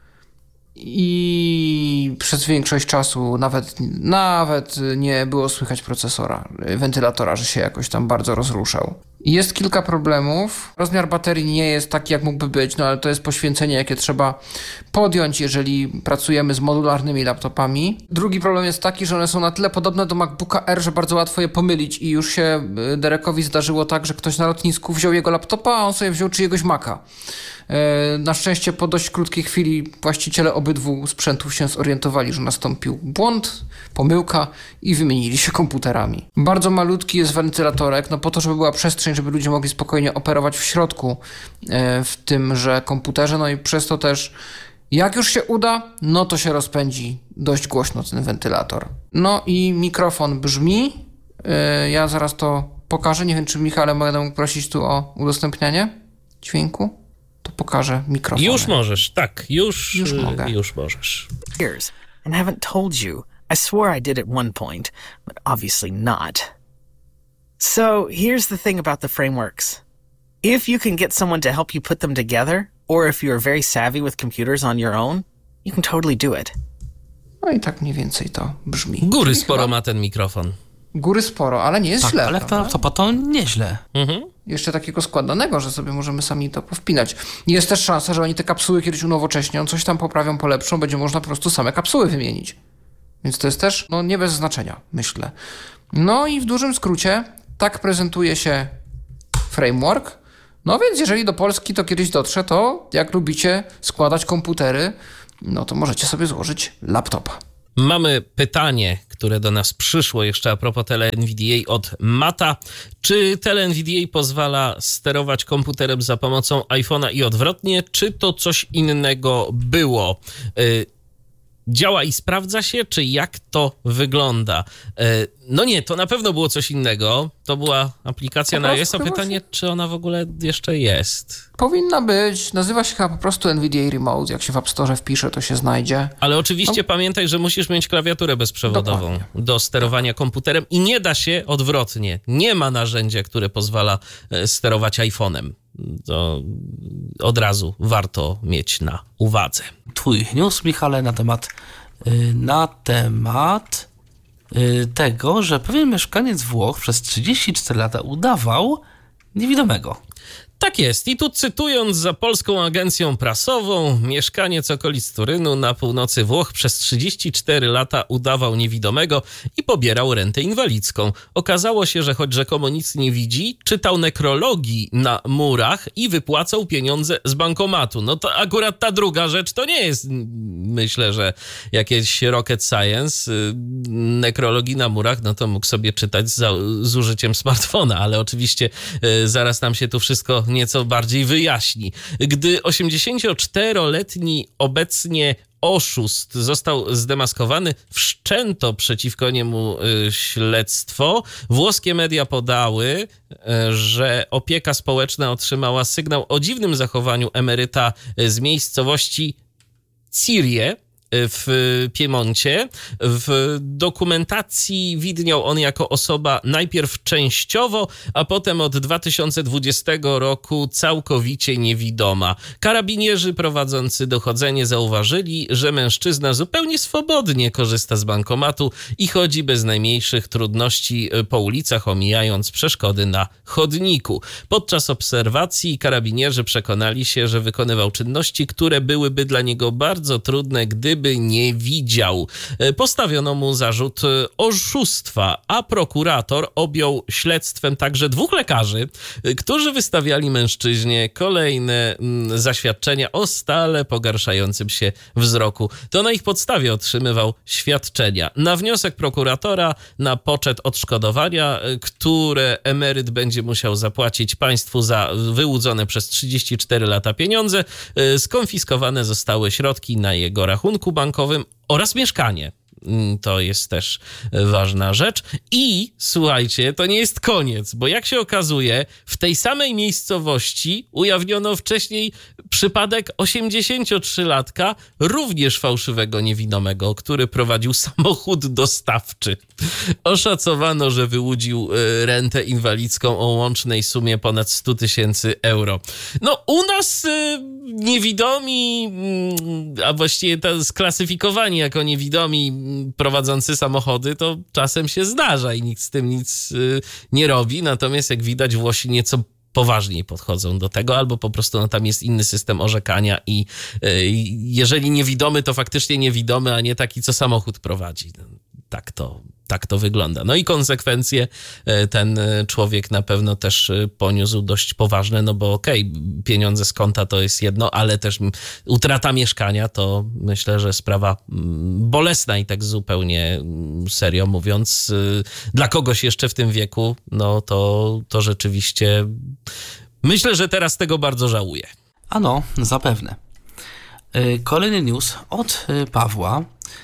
i przez większość czasu nawet, nawet nie było słychać procesora, wentylatora, że się jakoś tam bardzo rozruszał. Jest kilka problemów. Rozmiar baterii nie jest taki, jak mógłby być, no ale to jest poświęcenie, jakie trzeba podjąć, jeżeli pracujemy z modularnymi laptopami. Drugi problem jest taki, że one są na tyle podobne do MacBooka Air, że bardzo łatwo je pomylić i już się Derekowi zdarzyło tak, że ktoś na lotnisku wziął jego laptopa, a on sobie wziął czyjegoś Maca. Na szczęście po dość krótkiej chwili właściciele obydwu sprzętów się zorientowali, że nastąpił błąd, pomyłka i wymienili się komputerami. Bardzo malutki jest wentylatorek, no po to, żeby była przestrzeń, żeby ludzie mogli spokojnie operować w środku w tymże komputerze, no i przez to też jak już się uda, no to się rozpędzi dość głośno ten wentylator. No i mikrofon brzmi, ja zaraz to pokażę, nie wiem czy Michale mogę mógł prosić tu o udostępnianie dźwięku? To pokażę mikrofon. Już możesz, tak, już, już mogę. Już możesz. Years and haven't told you I swore I did at one point, but obviously not. So here's the thing about the frameworks. If you can get someone to help you put them together, or if you're very savvy with computers on your own, you can totally do it. No i tak mniej więcej to brzmi. Góry Czyli sporo chyba ma ten mikrofon. Góry sporo, ale nie jest Tak, źle. ale to, to, to, to nieźle. Mhm. Jeszcze takiego składanego, że sobie możemy sami to powpinać. Jest też szansa, że oni te kapsuły kiedyś unowocześnią, coś tam poprawią, polepszą, będzie można po prostu same kapsuły wymienić. Więc to jest też no, nie bez znaczenia, myślę. No i w dużym skrócie tak prezentuje się framework. No więc jeżeli do Polski to kiedyś dotrze, to jak lubicie składać komputery, no to możecie sobie złożyć laptopa. Mamy pytanie, które do nas przyszło jeszcze a propos TeleNVDA od Mata. Czy TeleNVDA pozwala sterować komputerem za pomocą iPhone'a i odwrotnie, czy to coś innego było? Yy, działa i sprawdza się, czy jak to wygląda? Yy, no nie, to na pewno było coś innego. To była aplikacja Po na prostu iOS. chyba Pytanie, się- czy ona w ogóle jeszcze jest? Powinna być, nazywa się chyba po prostu N V D A Remote. Jak się w App Store wpisze, to się znajdzie. Ale oczywiście No. pamiętaj, że musisz mieć klawiaturę bezprzewodową Dokładnie. do sterowania komputerem i nie da się odwrotnie. Nie ma narzędzia, które pozwala e, sterować iPhone'em. To od razu warto mieć na uwadze. Twój news, Michale, na temat, y, na temat y, tego, że pewien mieszkaniec Włoch przez trzydzieści cztery lata udawał niewidomego. Tak jest. I tu cytując za polską agencją prasową, mieszkaniec okolic Turynu na północy Włoch przez trzydzieści cztery lata udawał niewidomego i pobierał rentę inwalidzką. Okazało się, że choć rzekomo nic nie widzi, czytał nekrologii na murach i wypłacał pieniądze z bankomatu. No to akurat ta druga rzecz to nie jest, myślę, że jakieś rocket science. Nekrologii na murach, no to mógł sobie czytać za, z użyciem smartfona, ale oczywiście y, zaraz nam się tu wszystko nieco bardziej wyjaśni. Gdy osiemdziesięcioczteroletni obecnie oszust został zdemaskowany, wszczęto przeciwko niemu y, śledztwo. Włoskie media podały, y, że opieka społeczna otrzymała sygnał o dziwnym zachowaniu emeryta z miejscowości Cirie w Piemoncie. W dokumentacji widniał on jako osoba najpierw częściowo, a potem od dwa tysiące dwudziestego roku całkowicie niewidoma. Karabinierzy prowadzący dochodzenie zauważyli, że mężczyzna zupełnie swobodnie korzysta z bankomatu i chodzi bez najmniejszych trudności po ulicach, omijając przeszkody na chodniku. Podczas obserwacji karabinierzy przekonali się, że wykonywał czynności, które byłyby dla niego bardzo trudne, gdyby nie widział. Postawiono mu zarzut oszustwa, a prokurator objął śledztwem także dwóch lekarzy, którzy wystawiali mężczyźnie kolejne zaświadczenia o stale pogarszającym się wzroku. To na ich podstawie otrzymywał świadczenia. Na wniosek prokuratora na poczet odszkodowania, które emeryt będzie musiał zapłacić państwu za wyłudzone przez trzydzieści cztery lata pieniądze, skonfiskowane zostały środki na jego rachunku bankowym oraz mieszkanie. To jest też ważna rzecz. I słuchajcie, to nie jest koniec, bo jak się okazuje, w tej samej miejscowości ujawniono wcześniej przypadek osiemdziesięciotrzylatka, również fałszywego niewidomego, który prowadził samochód dostawczy. Oszacowano, że wyłudził rentę inwalidzką o łącznej sumie ponad sto tysięcy euro. No u nas niewidomi, a właściwie to sklasyfikowani jako niewidomi prowadzący samochody, to czasem się zdarza i nikt z tym nic nie robi. Natomiast jak widać, Włosi nieco poważniej podchodzą do tego, albo po prostu no, tam jest inny system orzekania i y, jeżeli niewidomy, to faktycznie niewidomy, a nie taki, co samochód prowadzi. Tak to, tak to wygląda. No i konsekwencje ten człowiek na pewno też poniósł dość poważne, no bo okej, okay, pieniądze z konta to jest jedno, ale też utrata mieszkania to myślę, że sprawa bolesna i tak zupełnie serio mówiąc, dla kogoś jeszcze w tym wieku, no to, to rzeczywiście myślę, że teraz tego bardzo żałuję. Ano, zapewne. Kolejny news od Pawła.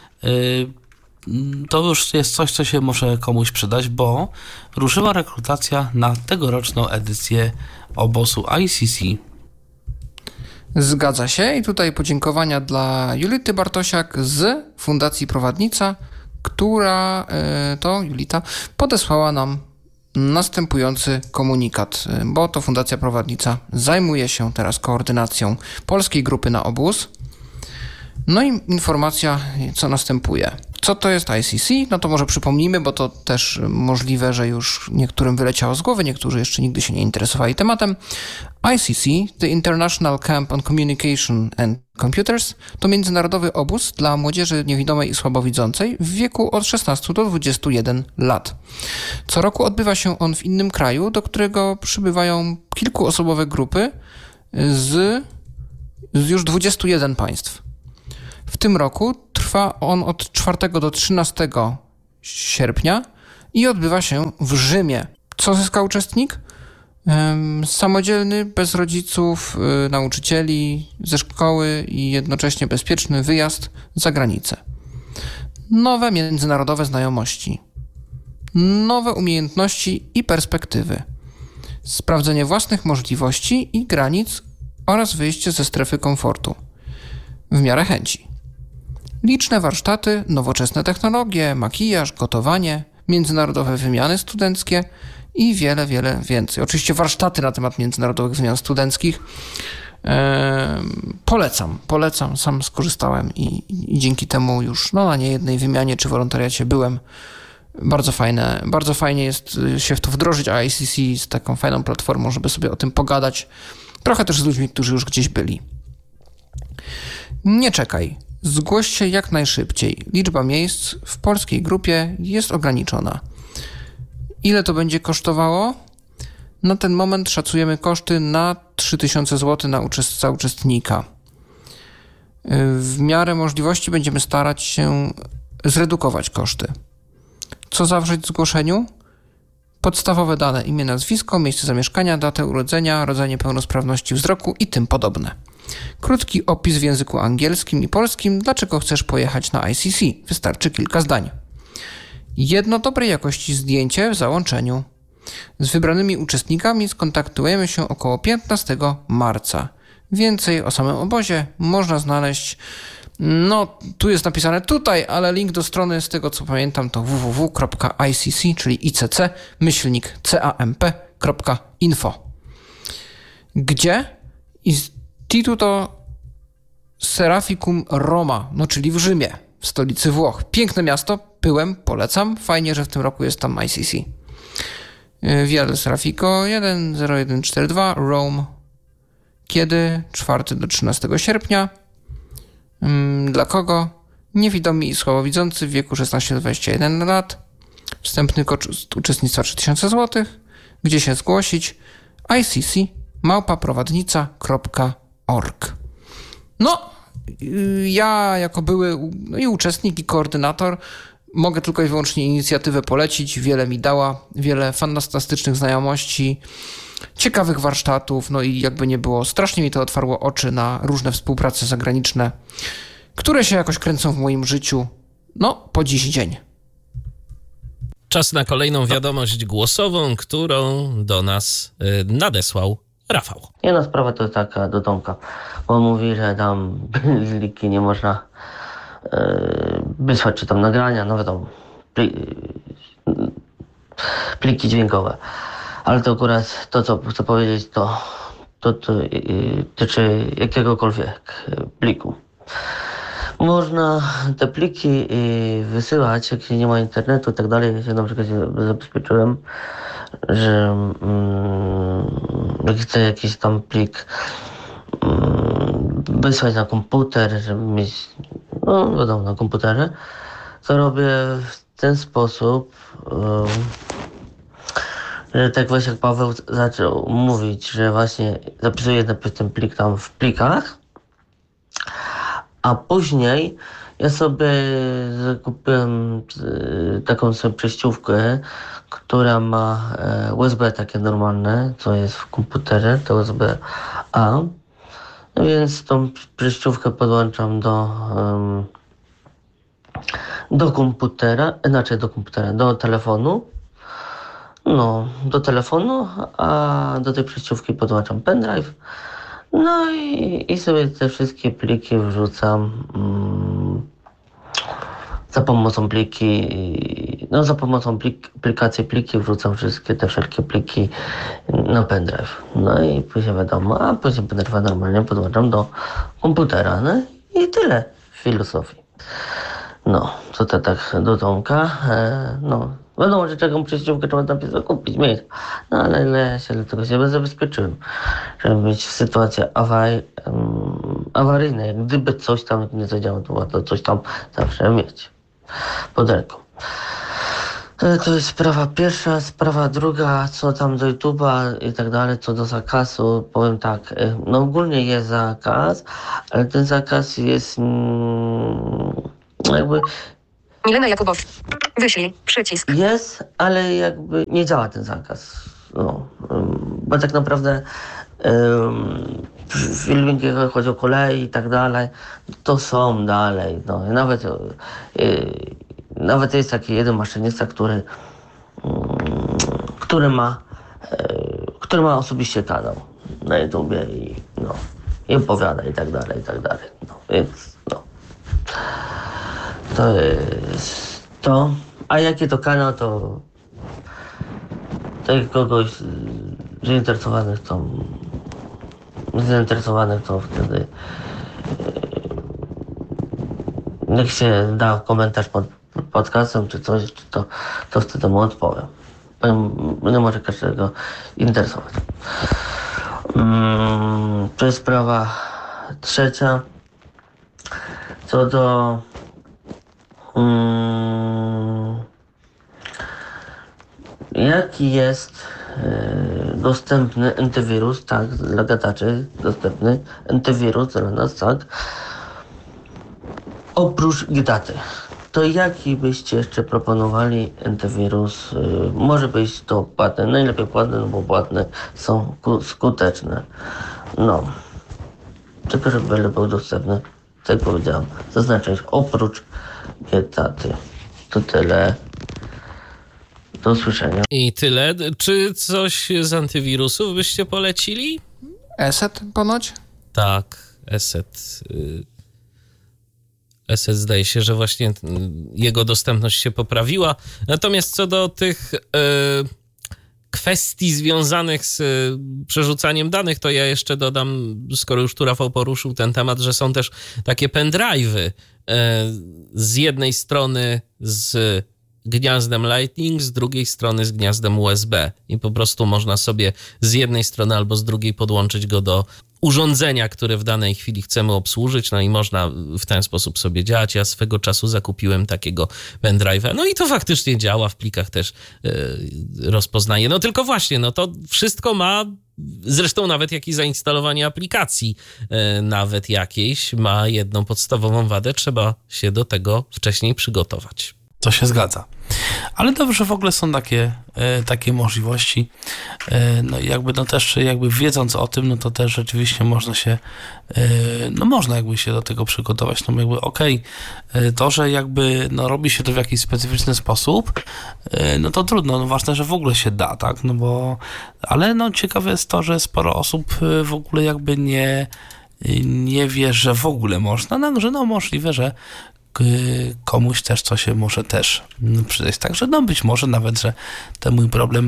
To już jest coś, co się może komuś przydać, bo ruszyła rekrutacja na tegoroczną edycję obozu I C C. Zgadza się i tutaj podziękowania dla Julity Bartosiak z Fundacji Prowadnica, która to, Julita, podesłała nam następujący komunikat, bo to Fundacja Prowadnica zajmuje się teraz koordynacją polskiej grupy na obóz. No i informacja, co następuje. Co to jest I C C? No to może przypomnijmy, bo to też możliwe, że już niektórym wyleciało z głowy, niektórzy jeszcze nigdy się nie interesowali tematem. I C C, The International Camp on Communication and Computers, to międzynarodowy obóz dla młodzieży niewidomej i słabowidzącej w wieku od szesnastu do dwudziestu jeden lat. Co roku odbywa się on w innym kraju, do którego przybywają kilkuosobowe grupy z, z już dwudziestu jeden państw. W tym roku trwa on od czwartego do trzynastego sierpnia i odbywa się w Rzymie. Co zyska uczestnik? Samodzielny, bez rodziców, nauczycieli, ze szkoły i jednocześnie bezpieczny wyjazd za granicę. Nowe międzynarodowe znajomości. Nowe umiejętności i perspektywy. Sprawdzenie własnych możliwości i granic oraz wyjście ze strefy komfortu. W miarę chęci. Liczne warsztaty, nowoczesne technologie, makijaż, gotowanie, międzynarodowe wymiany studenckie i wiele, wiele więcej. Oczywiście warsztaty na temat międzynarodowych wymian studenckich e, polecam, polecam, sam skorzystałem i, i dzięki temu już no, na niejednej wymianie czy wolontariacie byłem. Bardzo fajne, bardzo fajnie jest się w to wdrożyć, a I C C jest taką fajną platformą, żeby sobie o tym pogadać. Trochę też z ludźmi, którzy już gdzieś byli. Nie czekaj. Zgłoś się jak najszybciej. Liczba miejsc w polskiej grupie jest ograniczona. Ile to będzie kosztowało? Na ten moment szacujemy koszty na trzy tysiące złotych na uczest- za uczestnika. W miarę możliwości będziemy starać się zredukować koszty. Co zawrzeć w zgłoszeniu? Podstawowe dane: imię, nazwisko, miejsce zamieszkania, datę urodzenia, rodzaj niepełnosprawności wzroku i tym podobne. Krótki opis w języku angielskim i polskim, dlaczego chcesz pojechać na I C C. Wystarczy kilka zdań. Jedno dobrej jakości zdjęcie w załączeniu. Z wybranymi uczestnikami skontaktujemy się około piętnastego marca. Więcej o samym obozie można znaleźć, no tu jest napisane tutaj, ale link do strony, z tego co pamiętam, to w w w kropka i c c, czyli icc, myślnik camp kropka info. Gdzie? Istituto Seraficum Roma, no czyli w Rzymie, w stolicy Włoch. Piękne miasto, byłem, polecam. Fajnie, że w tym roku jest tam I C C. Via del Serafico jeden zero jeden cztery dwa, Rome. Kiedy? czwartego do trzynastego sierpnia. Dla kogo? Niewidomi i słabowidzący w wieku szesnaście do dwudziestu jeden lat. Wstępny koszt uczestnictwa trzy tysiące złotych. Gdzie się zgłosić? I C C małpa prowadnica kropka org. No, ja jako były no i uczestnik, i koordynator mogę tylko i wyłącznie inicjatywę polecić. Wiele mi dała, wiele fantastycznych znajomości, ciekawych warsztatów, no i jakby nie było, strasznie mi to otwarło oczy na różne współprace zagraniczne, które się jakoś kręcą w moim życiu, no po dziś dzień. Czas na kolejną wiadomość głosową, którą do nas y, nadesłał Rafał. Jedna sprawa to taka do Tomka. On mówi, że tam pliki nie można yy, wysłać, czy tam nagrania, no wiadomo, pli, yy, pliki dźwiękowe. Ale to akurat to, co chcę powiedzieć, to, to, to yy, tyczy jakiegokolwiek pliku. Można te pliki yy, wysyłać, jak się nie ma internetu i tak dalej. Ja na przykład się zabezpieczyłem, że yy, jak chcę jakiś tam plik yy, wysłać na komputer, żeby mieć, no wiadomo, na komputerze, to robię w ten sposób, yy, że tak właśnie jak Paweł zaczął mówić, że właśnie zapisuję najpierw ten plik tam w plikach, a później ja sobie zakupiłem taką sobie przejściówkę, która ma U S B takie normalne, co jest w komputerze, to U S B A. No więc tą przejściówkę podłączam do, um, do komputera, znaczy do komputera, do telefonu. No, do telefonu, a do tej przejściówki podłączam pendrive. No i, i sobie te wszystkie pliki wrzucam um, za pomocą pliki, no za pomocą plik, aplikacji pliki wrzucam wszystkie te wszelkie pliki na pendrive. No i później wiadomo, a później pendrive'a normalnie podłączam do komputera. No i tyle filozofii. No, co to tak do Tomka? E, no, wiadomo, że czego przejściówkę trzeba napisać, kupić, mieć. No ale, ale się do tego się zabezpieczyłem, żeby mieć sytuację awar- um, awaryjną. Gdyby coś tam nie zadziałało, to warto coś tam zawsze mieć pod ręką. E, to jest sprawa pierwsza. Sprawa druga, co tam do YouTube'a i tak dalej, co do zakazu, powiem tak, e, no ogólnie jest zakaz, ale ten zakaz jest mm, jakby Milena Jakubow. Wyślij przycisk. jest, ale jakby nie działa ten zakaz. No, ym, bo tak naprawdę ym, filmiki, jak chodzi o kolei i tak dalej, to są dalej. No, i nawet, yy, nawet jest taki jeden maszynista, który, yy, który ma yy, który ma osobiście kanał na YouTubie i no, i opowiada i tak dalej, i tak dalej. No, więc no. To jest to. A jaki to kanał, to to jak kogoś zainteresowanych, to zainteresowanych, to wtedy yy, jak się da komentarz pod podcastem czy coś, czy to, to wtedy mu odpowiem. Nie może każdego interesować. Hmm, to jest sprawa trzecia. Co do Hmm, jaki jest y, dostępny antywirus, tak, dla gadaczy, dostępny antywirus dla nas, tak, oprócz Gidaty. To jaki byście jeszcze proponowali antywirus? Y, może być to płatne, najlepiej płatne, no bo płatne są ku- skuteczne. No, tylko żeby był dostępny, tak jak powiedziałem, zaznaczyć oprócz Gidaty. To tyle. Do usłyszenia. I tyle. Czy coś z antywirusów byście polecili? Eset ponoć? Tak, Eset. Eset zdaje się, że właśnie jego dostępność się poprawiła. Natomiast co do tych y, kwestii związanych z przerzucaniem danych, to ja jeszcze dodam, skoro już tu Rafał poruszył ten temat, że są też takie pendrive'y z jednej strony z gniazdem Lightning, z drugiej strony z gniazdem U S B i po prostu można sobie z jednej strony albo z drugiej podłączyć go do urządzenia, które w danej chwili chcemy obsłużyć, no i można w ten sposób sobie działać. Ja swego czasu zakupiłem takiego pendrive'a, no i to faktycznie działa, w plikach też yy, rozpoznaje. No tylko właśnie, no to wszystko ma, zresztą nawet jak i zainstalowanie aplikacji yy, nawet jakiejś ma jedną podstawową wadę, trzeba się do tego wcześniej przygotować. To się zgadza. Ale dobrze, w ogóle są takie, e, takie możliwości. E, no i jakby no też jakby wiedząc o tym, no to też rzeczywiście można się, e, no można jakby się do tego przygotować. No jakby okej, okay, to, że jakby no robi się to w jakiś specyficzny sposób, e, no to trudno, no ważne, że w ogóle się da, tak, no bo, ale no ciekawe jest to, że sporo osób w ogóle jakby nie, nie wie, że w ogóle można, no, że no możliwe, że komuś też co się może też przydać. Także no być może nawet, że ten mój problem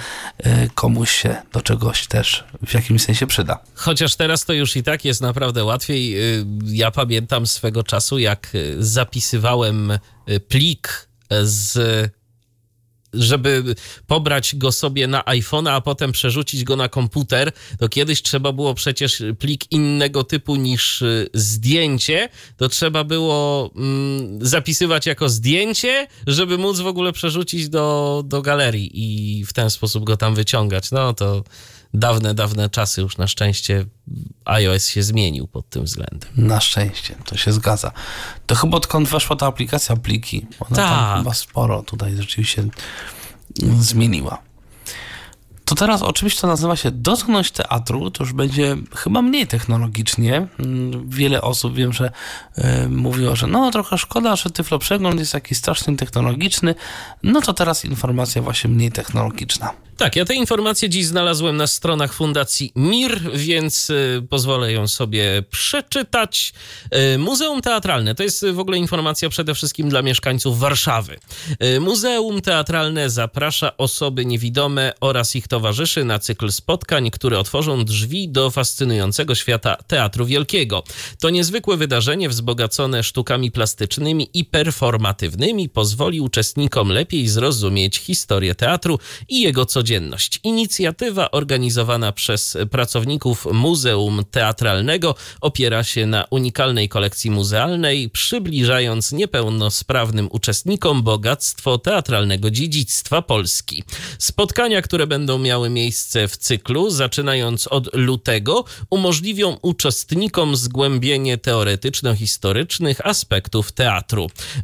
komuś się do czegoś też w jakimś sensie przyda. Chociaż teraz to już i tak jest naprawdę łatwiej. Ja pamiętam swego czasu, jak zapisywałem plik z żeby pobrać go sobie na iPhone'a, a potem przerzucić go na komputer, to kiedyś trzeba było przecież plik innego typu niż zdjęcie, to trzeba było mm, zapisywać jako zdjęcie, żeby móc w ogóle przerzucić do, do galerii i w ten sposób go tam wyciągać. No to dawne, dawne czasy, już na szczęście iOS się zmienił pod tym względem. Na szczęście, to się zgadza. To chyba odkąd weszła ta aplikacja Pliki, ona tak. tam chyba sporo tutaj rzeczywiście zmieniła. To teraz oczywiście to nazywa się Dotknąć Teatru, to już będzie chyba mniej technologicznie. Wiele osób wiem, że y, mówiło, że no trochę szkoda, że Tyflo Przegląd jest jakiś strasznie technologiczny. No to teraz informacja właśnie mniej technologiczna. Tak, ja te informacje dziś znalazłem na stronach Fundacji M I R, więc y, pozwolę ją sobie przeczytać. Y, Muzeum Teatralne, to jest w ogóle informacja przede wszystkim dla mieszkańców Warszawy. Y, Muzeum Teatralne zaprasza osoby niewidome oraz ich towarzyszy na cykl spotkań, które otworzą drzwi do fascynującego świata Teatru Wielkiego. To niezwykłe wydarzenie wzbogacone sztukami plastycznymi i performatywnymi pozwoli uczestnikom lepiej zrozumieć historię teatru i jego codzienność. Inicjatywa organizowana przez pracowników Muzeum Teatralnego opiera się na unikalnej kolekcji muzealnej, przybliżając niepełnosprawnym uczestnikom bogactwo teatralnego dziedzictwa Polski. Spotkania, które będą miały miejsce w cyklu, zaczynając od lutego, umożliwią uczestnikom zgłębienie teoretyczno-historycznych aspektów teatru.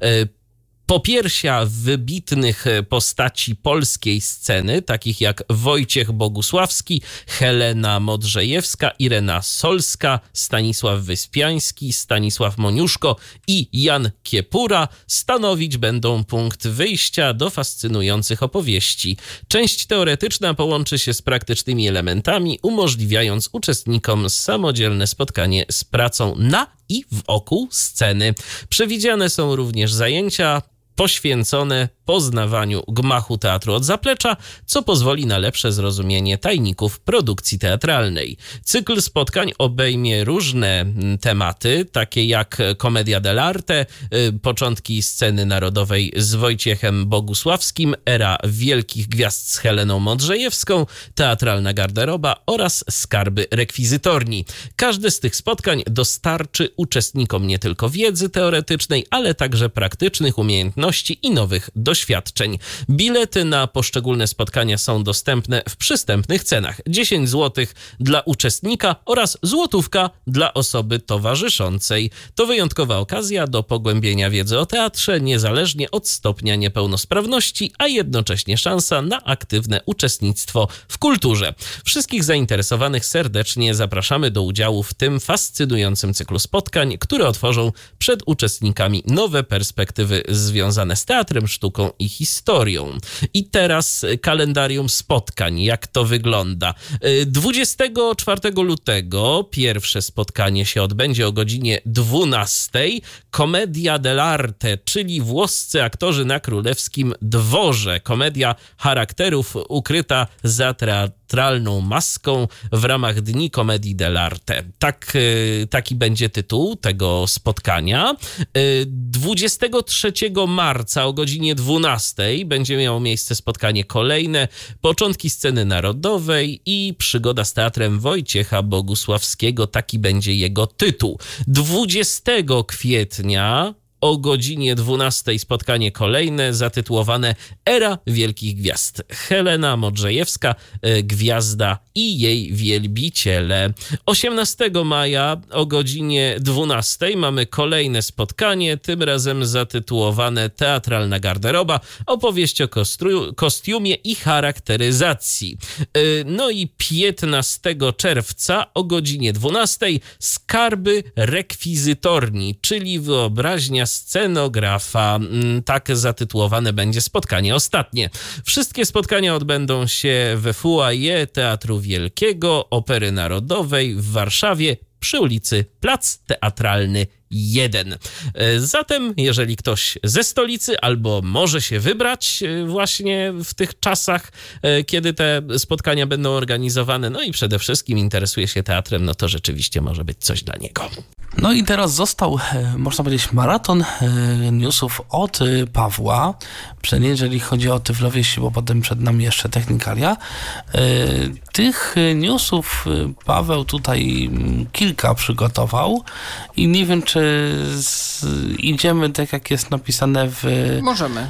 Popiersia wybitnych postaci polskiej sceny, takich jak Wojciech Bogusławski, Helena Modrzejewska, Irena Solska, Stanisław Wyspiański, Stanisław Moniuszko i Jan Kiepura, stanowić będą punkt wyjścia do fascynujących opowieści. Część teoretyczna połączy się z praktycznymi elementami, umożliwiając uczestnikom samodzielne spotkanie z pracą na i wokół sceny. Przewidziane są również zajęcia poświęcone poznawaniu gmachu teatru od zaplecza, co pozwoli na lepsze zrozumienie tajników produkcji teatralnej. Cykl spotkań obejmie różne tematy, takie jak Commedia dell'arte, początki sceny narodowej z Wojciechem Bogusławskim, era wielkich gwiazd z Heleną Modrzejewską, teatralna garderoba oraz skarby rekwizytorni. Każde z tych spotkań dostarczy uczestnikom nie tylko wiedzy teoretycznej, ale także praktycznych umiejętności i nowych doświadczeń. Bilety na poszczególne spotkania są dostępne w przystępnych cenach. dziesięć złotych dla uczestnika oraz złotówka dla osoby towarzyszącej. To wyjątkowa okazja do pogłębienia wiedzy o teatrze, niezależnie od stopnia niepełnosprawności, a jednocześnie szansa na aktywne uczestnictwo w kulturze. Wszystkich zainteresowanych serdecznie zapraszamy do udziału w tym fascynującym cyklu spotkań, które otworzą przed uczestnikami nowe perspektywy związane z teatrem, sztuką i historią. I teraz kalendarium spotkań. Jak to wygląda? dwudziestego czwartego lutego pierwsze spotkanie się odbędzie o godzinie dwunastej. Commedia dell'arte, czyli włoscy aktorzy na królewskim dworze. Komedia charakterów ukryta za teatralną maską w ramach Dni Comedii dell'arte. Tak, taki będzie tytuł tego spotkania. dwudziestego trzeciego marca o godzinie dwunastej będzie miało miejsce spotkanie kolejne, początki sceny narodowej i przygoda z teatrem Wojciecha Bogusławskiego. Taki będzie jego tytuł. dwudziestego kwietnia o godzinie dwunastej spotkanie kolejne zatytułowane Era Wielkich Gwiazd. Helena Modrzejewska, gwiazda i jej wielbiciele. osiemnastego maja o godzinie dwunastej mamy kolejne spotkanie, tym razem zatytułowane Teatralna garderoba, opowieść o kostru- kostiumie i charakteryzacji. No i piętnastego czerwca o godzinie dwunastej skarby rekwizytorni, czyli wyobraźnia scenografa. Tak zatytułowane będzie spotkanie ostatnie. Wszystkie spotkania odbędą się we foyer Teatru Wielkiego Opery Narodowej w Warszawie przy ulicy Plac Teatralny jeden. Zatem, jeżeli ktoś ze stolicy albo może się wybrać właśnie w tych czasach, kiedy te spotkania będą organizowane, no i przede wszystkim interesuje się teatrem, no to rzeczywiście może być coś dla niego. No i teraz został, można powiedzieć, maraton newsów od Pawła. Przynajmniej jeżeli chodzi o tyflowe wieści, bo potem przed nami jeszcze technikalia. Tych newsów Paweł tutaj kilka przygotował i nie wiem, czy z, idziemy tak, jak jest napisane w... Możemy.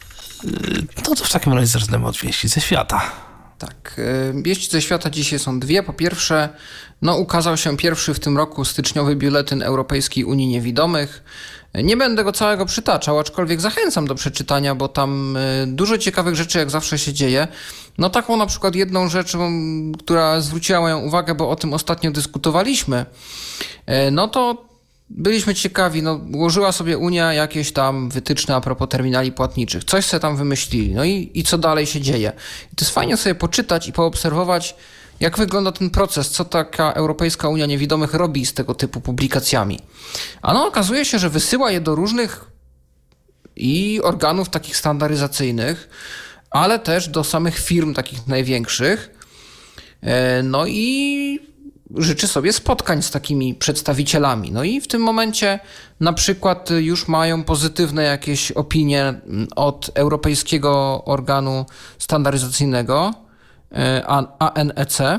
No to w takim razie zaczynamy od wieści ze świata. Tak, wieści ze świata dzisiaj są dwie. Po pierwsze, no ukazał się pierwszy w tym roku styczniowy biuletyn Europejskiej Unii Niewidomych. Nie będę go całego przytaczał, aczkolwiek zachęcam do przeczytania, bo tam dużo ciekawych rzeczy jak zawsze się dzieje. No taką na przykład jedną rzeczą, która zwróciła moją uwagę, bo o tym ostatnio dyskutowaliśmy, no to byliśmy ciekawi, no ułożyła sobie Unia jakieś tam wytyczne a propos terminali płatniczych. Coś sobie tam wymyślili. No i, i co dalej się dzieje? I to jest fajnie sobie poczytać i poobserwować, jak wygląda ten proces, co taka Europejska Unia Niewidomych robi z tego typu publikacjami. A no okazuje się, że wysyła je do różnych i organów takich standaryzacyjnych, ale też do samych firm takich największych. No i życzy sobie spotkań z takimi przedstawicielami. No i w tym momencie na przykład już mają pozytywne jakieś opinie od Europejskiego Organu Standaryzacyjnego A N E C.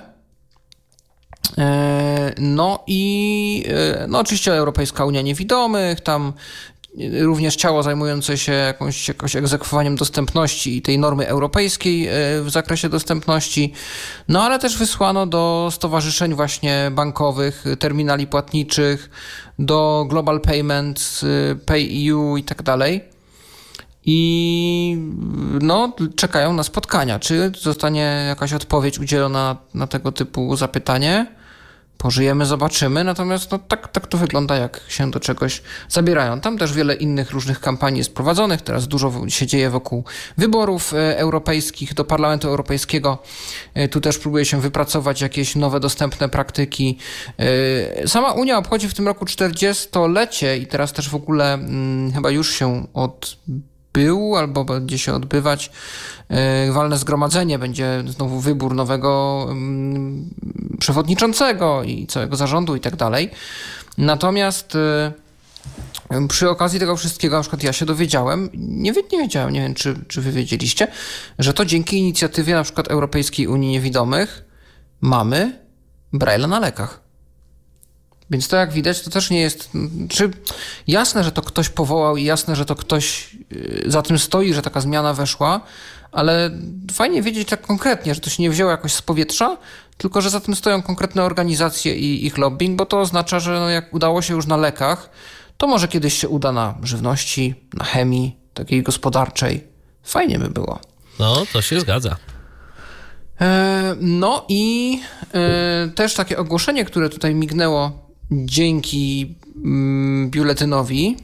No i no oczywiście Europejska Unia Niewidomych, tam również ciało zajmujące się jakąś, jakąś egzekwowaniem dostępności i tej normy europejskiej w zakresie dostępności, no ale też wysłano do stowarzyszeń właśnie bankowych, terminali płatniczych, do Global Payments, Pay E U i tak dalej. I no, czekają na spotkania. Czy zostanie jakaś odpowiedź udzielona na tego typu zapytanie? Pożyjemy, zobaczymy, natomiast no, tak, tak to wygląda, jak się do czegoś zabierają. Tam też wiele innych różnych kampanii jest prowadzonych, teraz dużo się dzieje wokół wyborów europejskich do Parlamentu Europejskiego. Tu też próbuje się wypracować jakieś nowe, dostępne praktyki. Sama Unia obchodzi w tym roku czterdziestolecie i teraz też w ogóle hmm, chyba już się odbył albo będzie się odbywać walne zgromadzenie, będzie znowu wybór nowego um, przewodniczącego i całego zarządu i tak dalej. Natomiast y, przy okazji tego wszystkiego, na przykład ja się dowiedziałem, nie, nie wiedziałem, nie wiem czy, czy wy wiedzieliście, że to dzięki inicjatywie na przykład Europejskiej Unii Niewidomych mamy Braille'a na lekach. Więc to jak widać, to też nie jest... Czy jasne, że to ktoś powołał i jasne, że to ktoś za tym stoi, że taka zmiana weszła, ale fajnie wiedzieć tak konkretnie, że to się nie wzięło jakoś z powietrza, tylko że za tym stoją konkretne organizacje i ich lobbying, bo to oznacza, że no jak udało się już na lekach, to może kiedyś się uda na żywności, na chemii, takiej gospodarczej. Fajnie by było. No, to się zgadza. No i też takie ogłoszenie, które tutaj mignęło dzięki biuletynowi,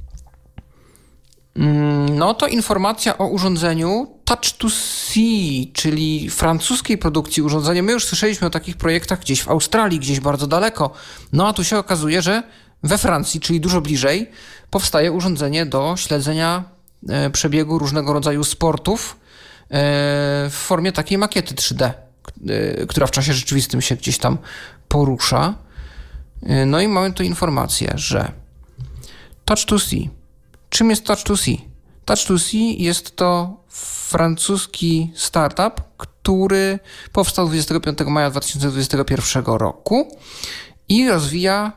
no to informacja o urządzeniu Touch to See, czyli francuskiej produkcji urządzenia. My już słyszeliśmy o takich projektach gdzieś w Australii, gdzieś bardzo daleko. No a tu się okazuje, że we Francji, czyli dużo bliżej, powstaje urządzenie do śledzenia przebiegu różnego rodzaju sportów w formie takiej makiety trzy D, która w czasie rzeczywistym się gdzieś tam porusza. No i mamy tu informację, że Touch to See. Czym jest Touch to See? Touch to See jest to francuski startup, który powstał dwudziestego piątego maja dwa tysiące dwudziestego pierwszego roku i rozwija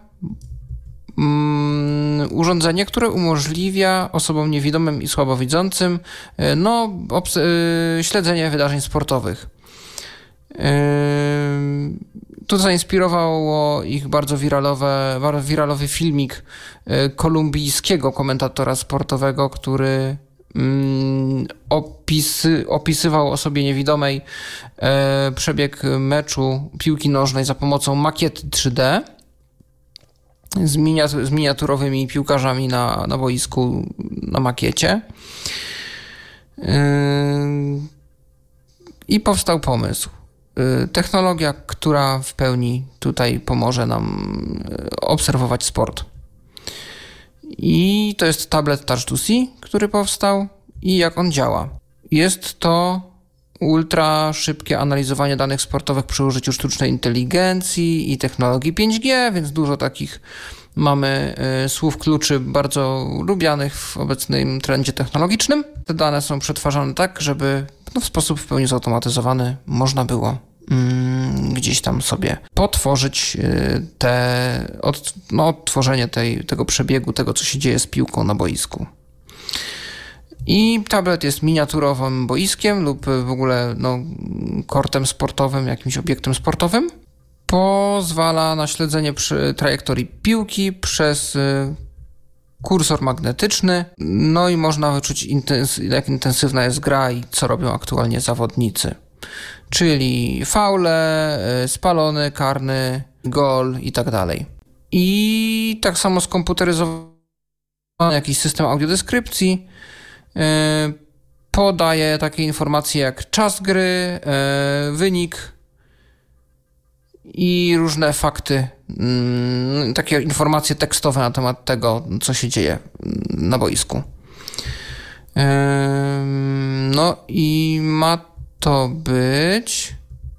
um, urządzenie, które umożliwia osobom niewidomym i słabowidzącym no, obs- yy, śledzenie wydarzeń sportowych. Yy, Tu zainspirowało ich bardzo wiralowe, bardzo wiralowy filmik kolumbijskiego komentatora sportowego, który mm, opisy, opisywał osobie niewidomej e, przebieg meczu piłki nożnej za pomocą makiety trzy D z, miniatur, z miniaturowymi piłkarzami na, na boisku na makiecie. E, I powstał pomysł. Technologia, która w pełni tutaj pomoże nam obserwować sport. I to jest tablet Touch to See, który powstał i jak on działa. Jest to ultra szybkie analizowanie danych sportowych przy użyciu sztucznej inteligencji i technologii pięć G, więc dużo takich mamy y, słów kluczy bardzo lubianych w obecnym trendzie technologicznym. Te dane są przetwarzane tak, żeby no, w sposób w pełni zautomatyzowany można było mm, gdzieś tam sobie potworzyć y, te, od, no, odtworzenie tej, tego przebiegu, tego co się dzieje z piłką na boisku. I tablet jest miniaturowym boiskiem lub w ogóle no, kortem sportowym, jakimś obiektem sportowym. Pozwala na śledzenie przy trajektorii piłki przez kursor magnetyczny, no i można wyczuć intens- jak intensywna jest gra i co robią aktualnie zawodnicy. Czyli faule, spalony, karny, gol i tak dalej. I tak samo skomputeryzowany jakiś system audiodeskrypcji podaje takie informacje jak czas gry, wynik i różne fakty, takie informacje tekstowe na temat tego, co się dzieje na boisku. No i ma to być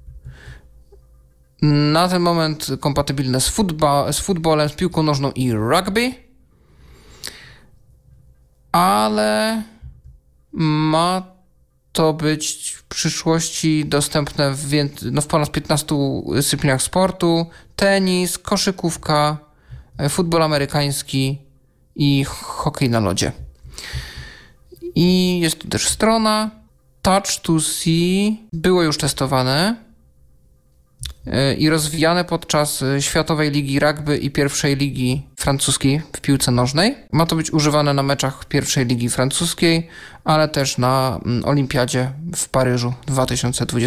na ten moment kompatybilne z, futba, z futbolem, z piłką nożną i rugby, ale ma to być w przyszłości dostępne w, wię- no w ponad piętnastu dyscyplinach sportu: tenis, koszykówka, futbol amerykański i hokej na lodzie. I jest tu też strona Touch to See. Było już testowane i rozwijane podczas Światowej Ligi Rugby i pierwszej Ligi Francuskiej w piłce nożnej. Ma to być używane na meczach pierwszej Ligi Francuskiej, ale też na Olimpiadzie w Paryżu w dwa tysiące dwudziestym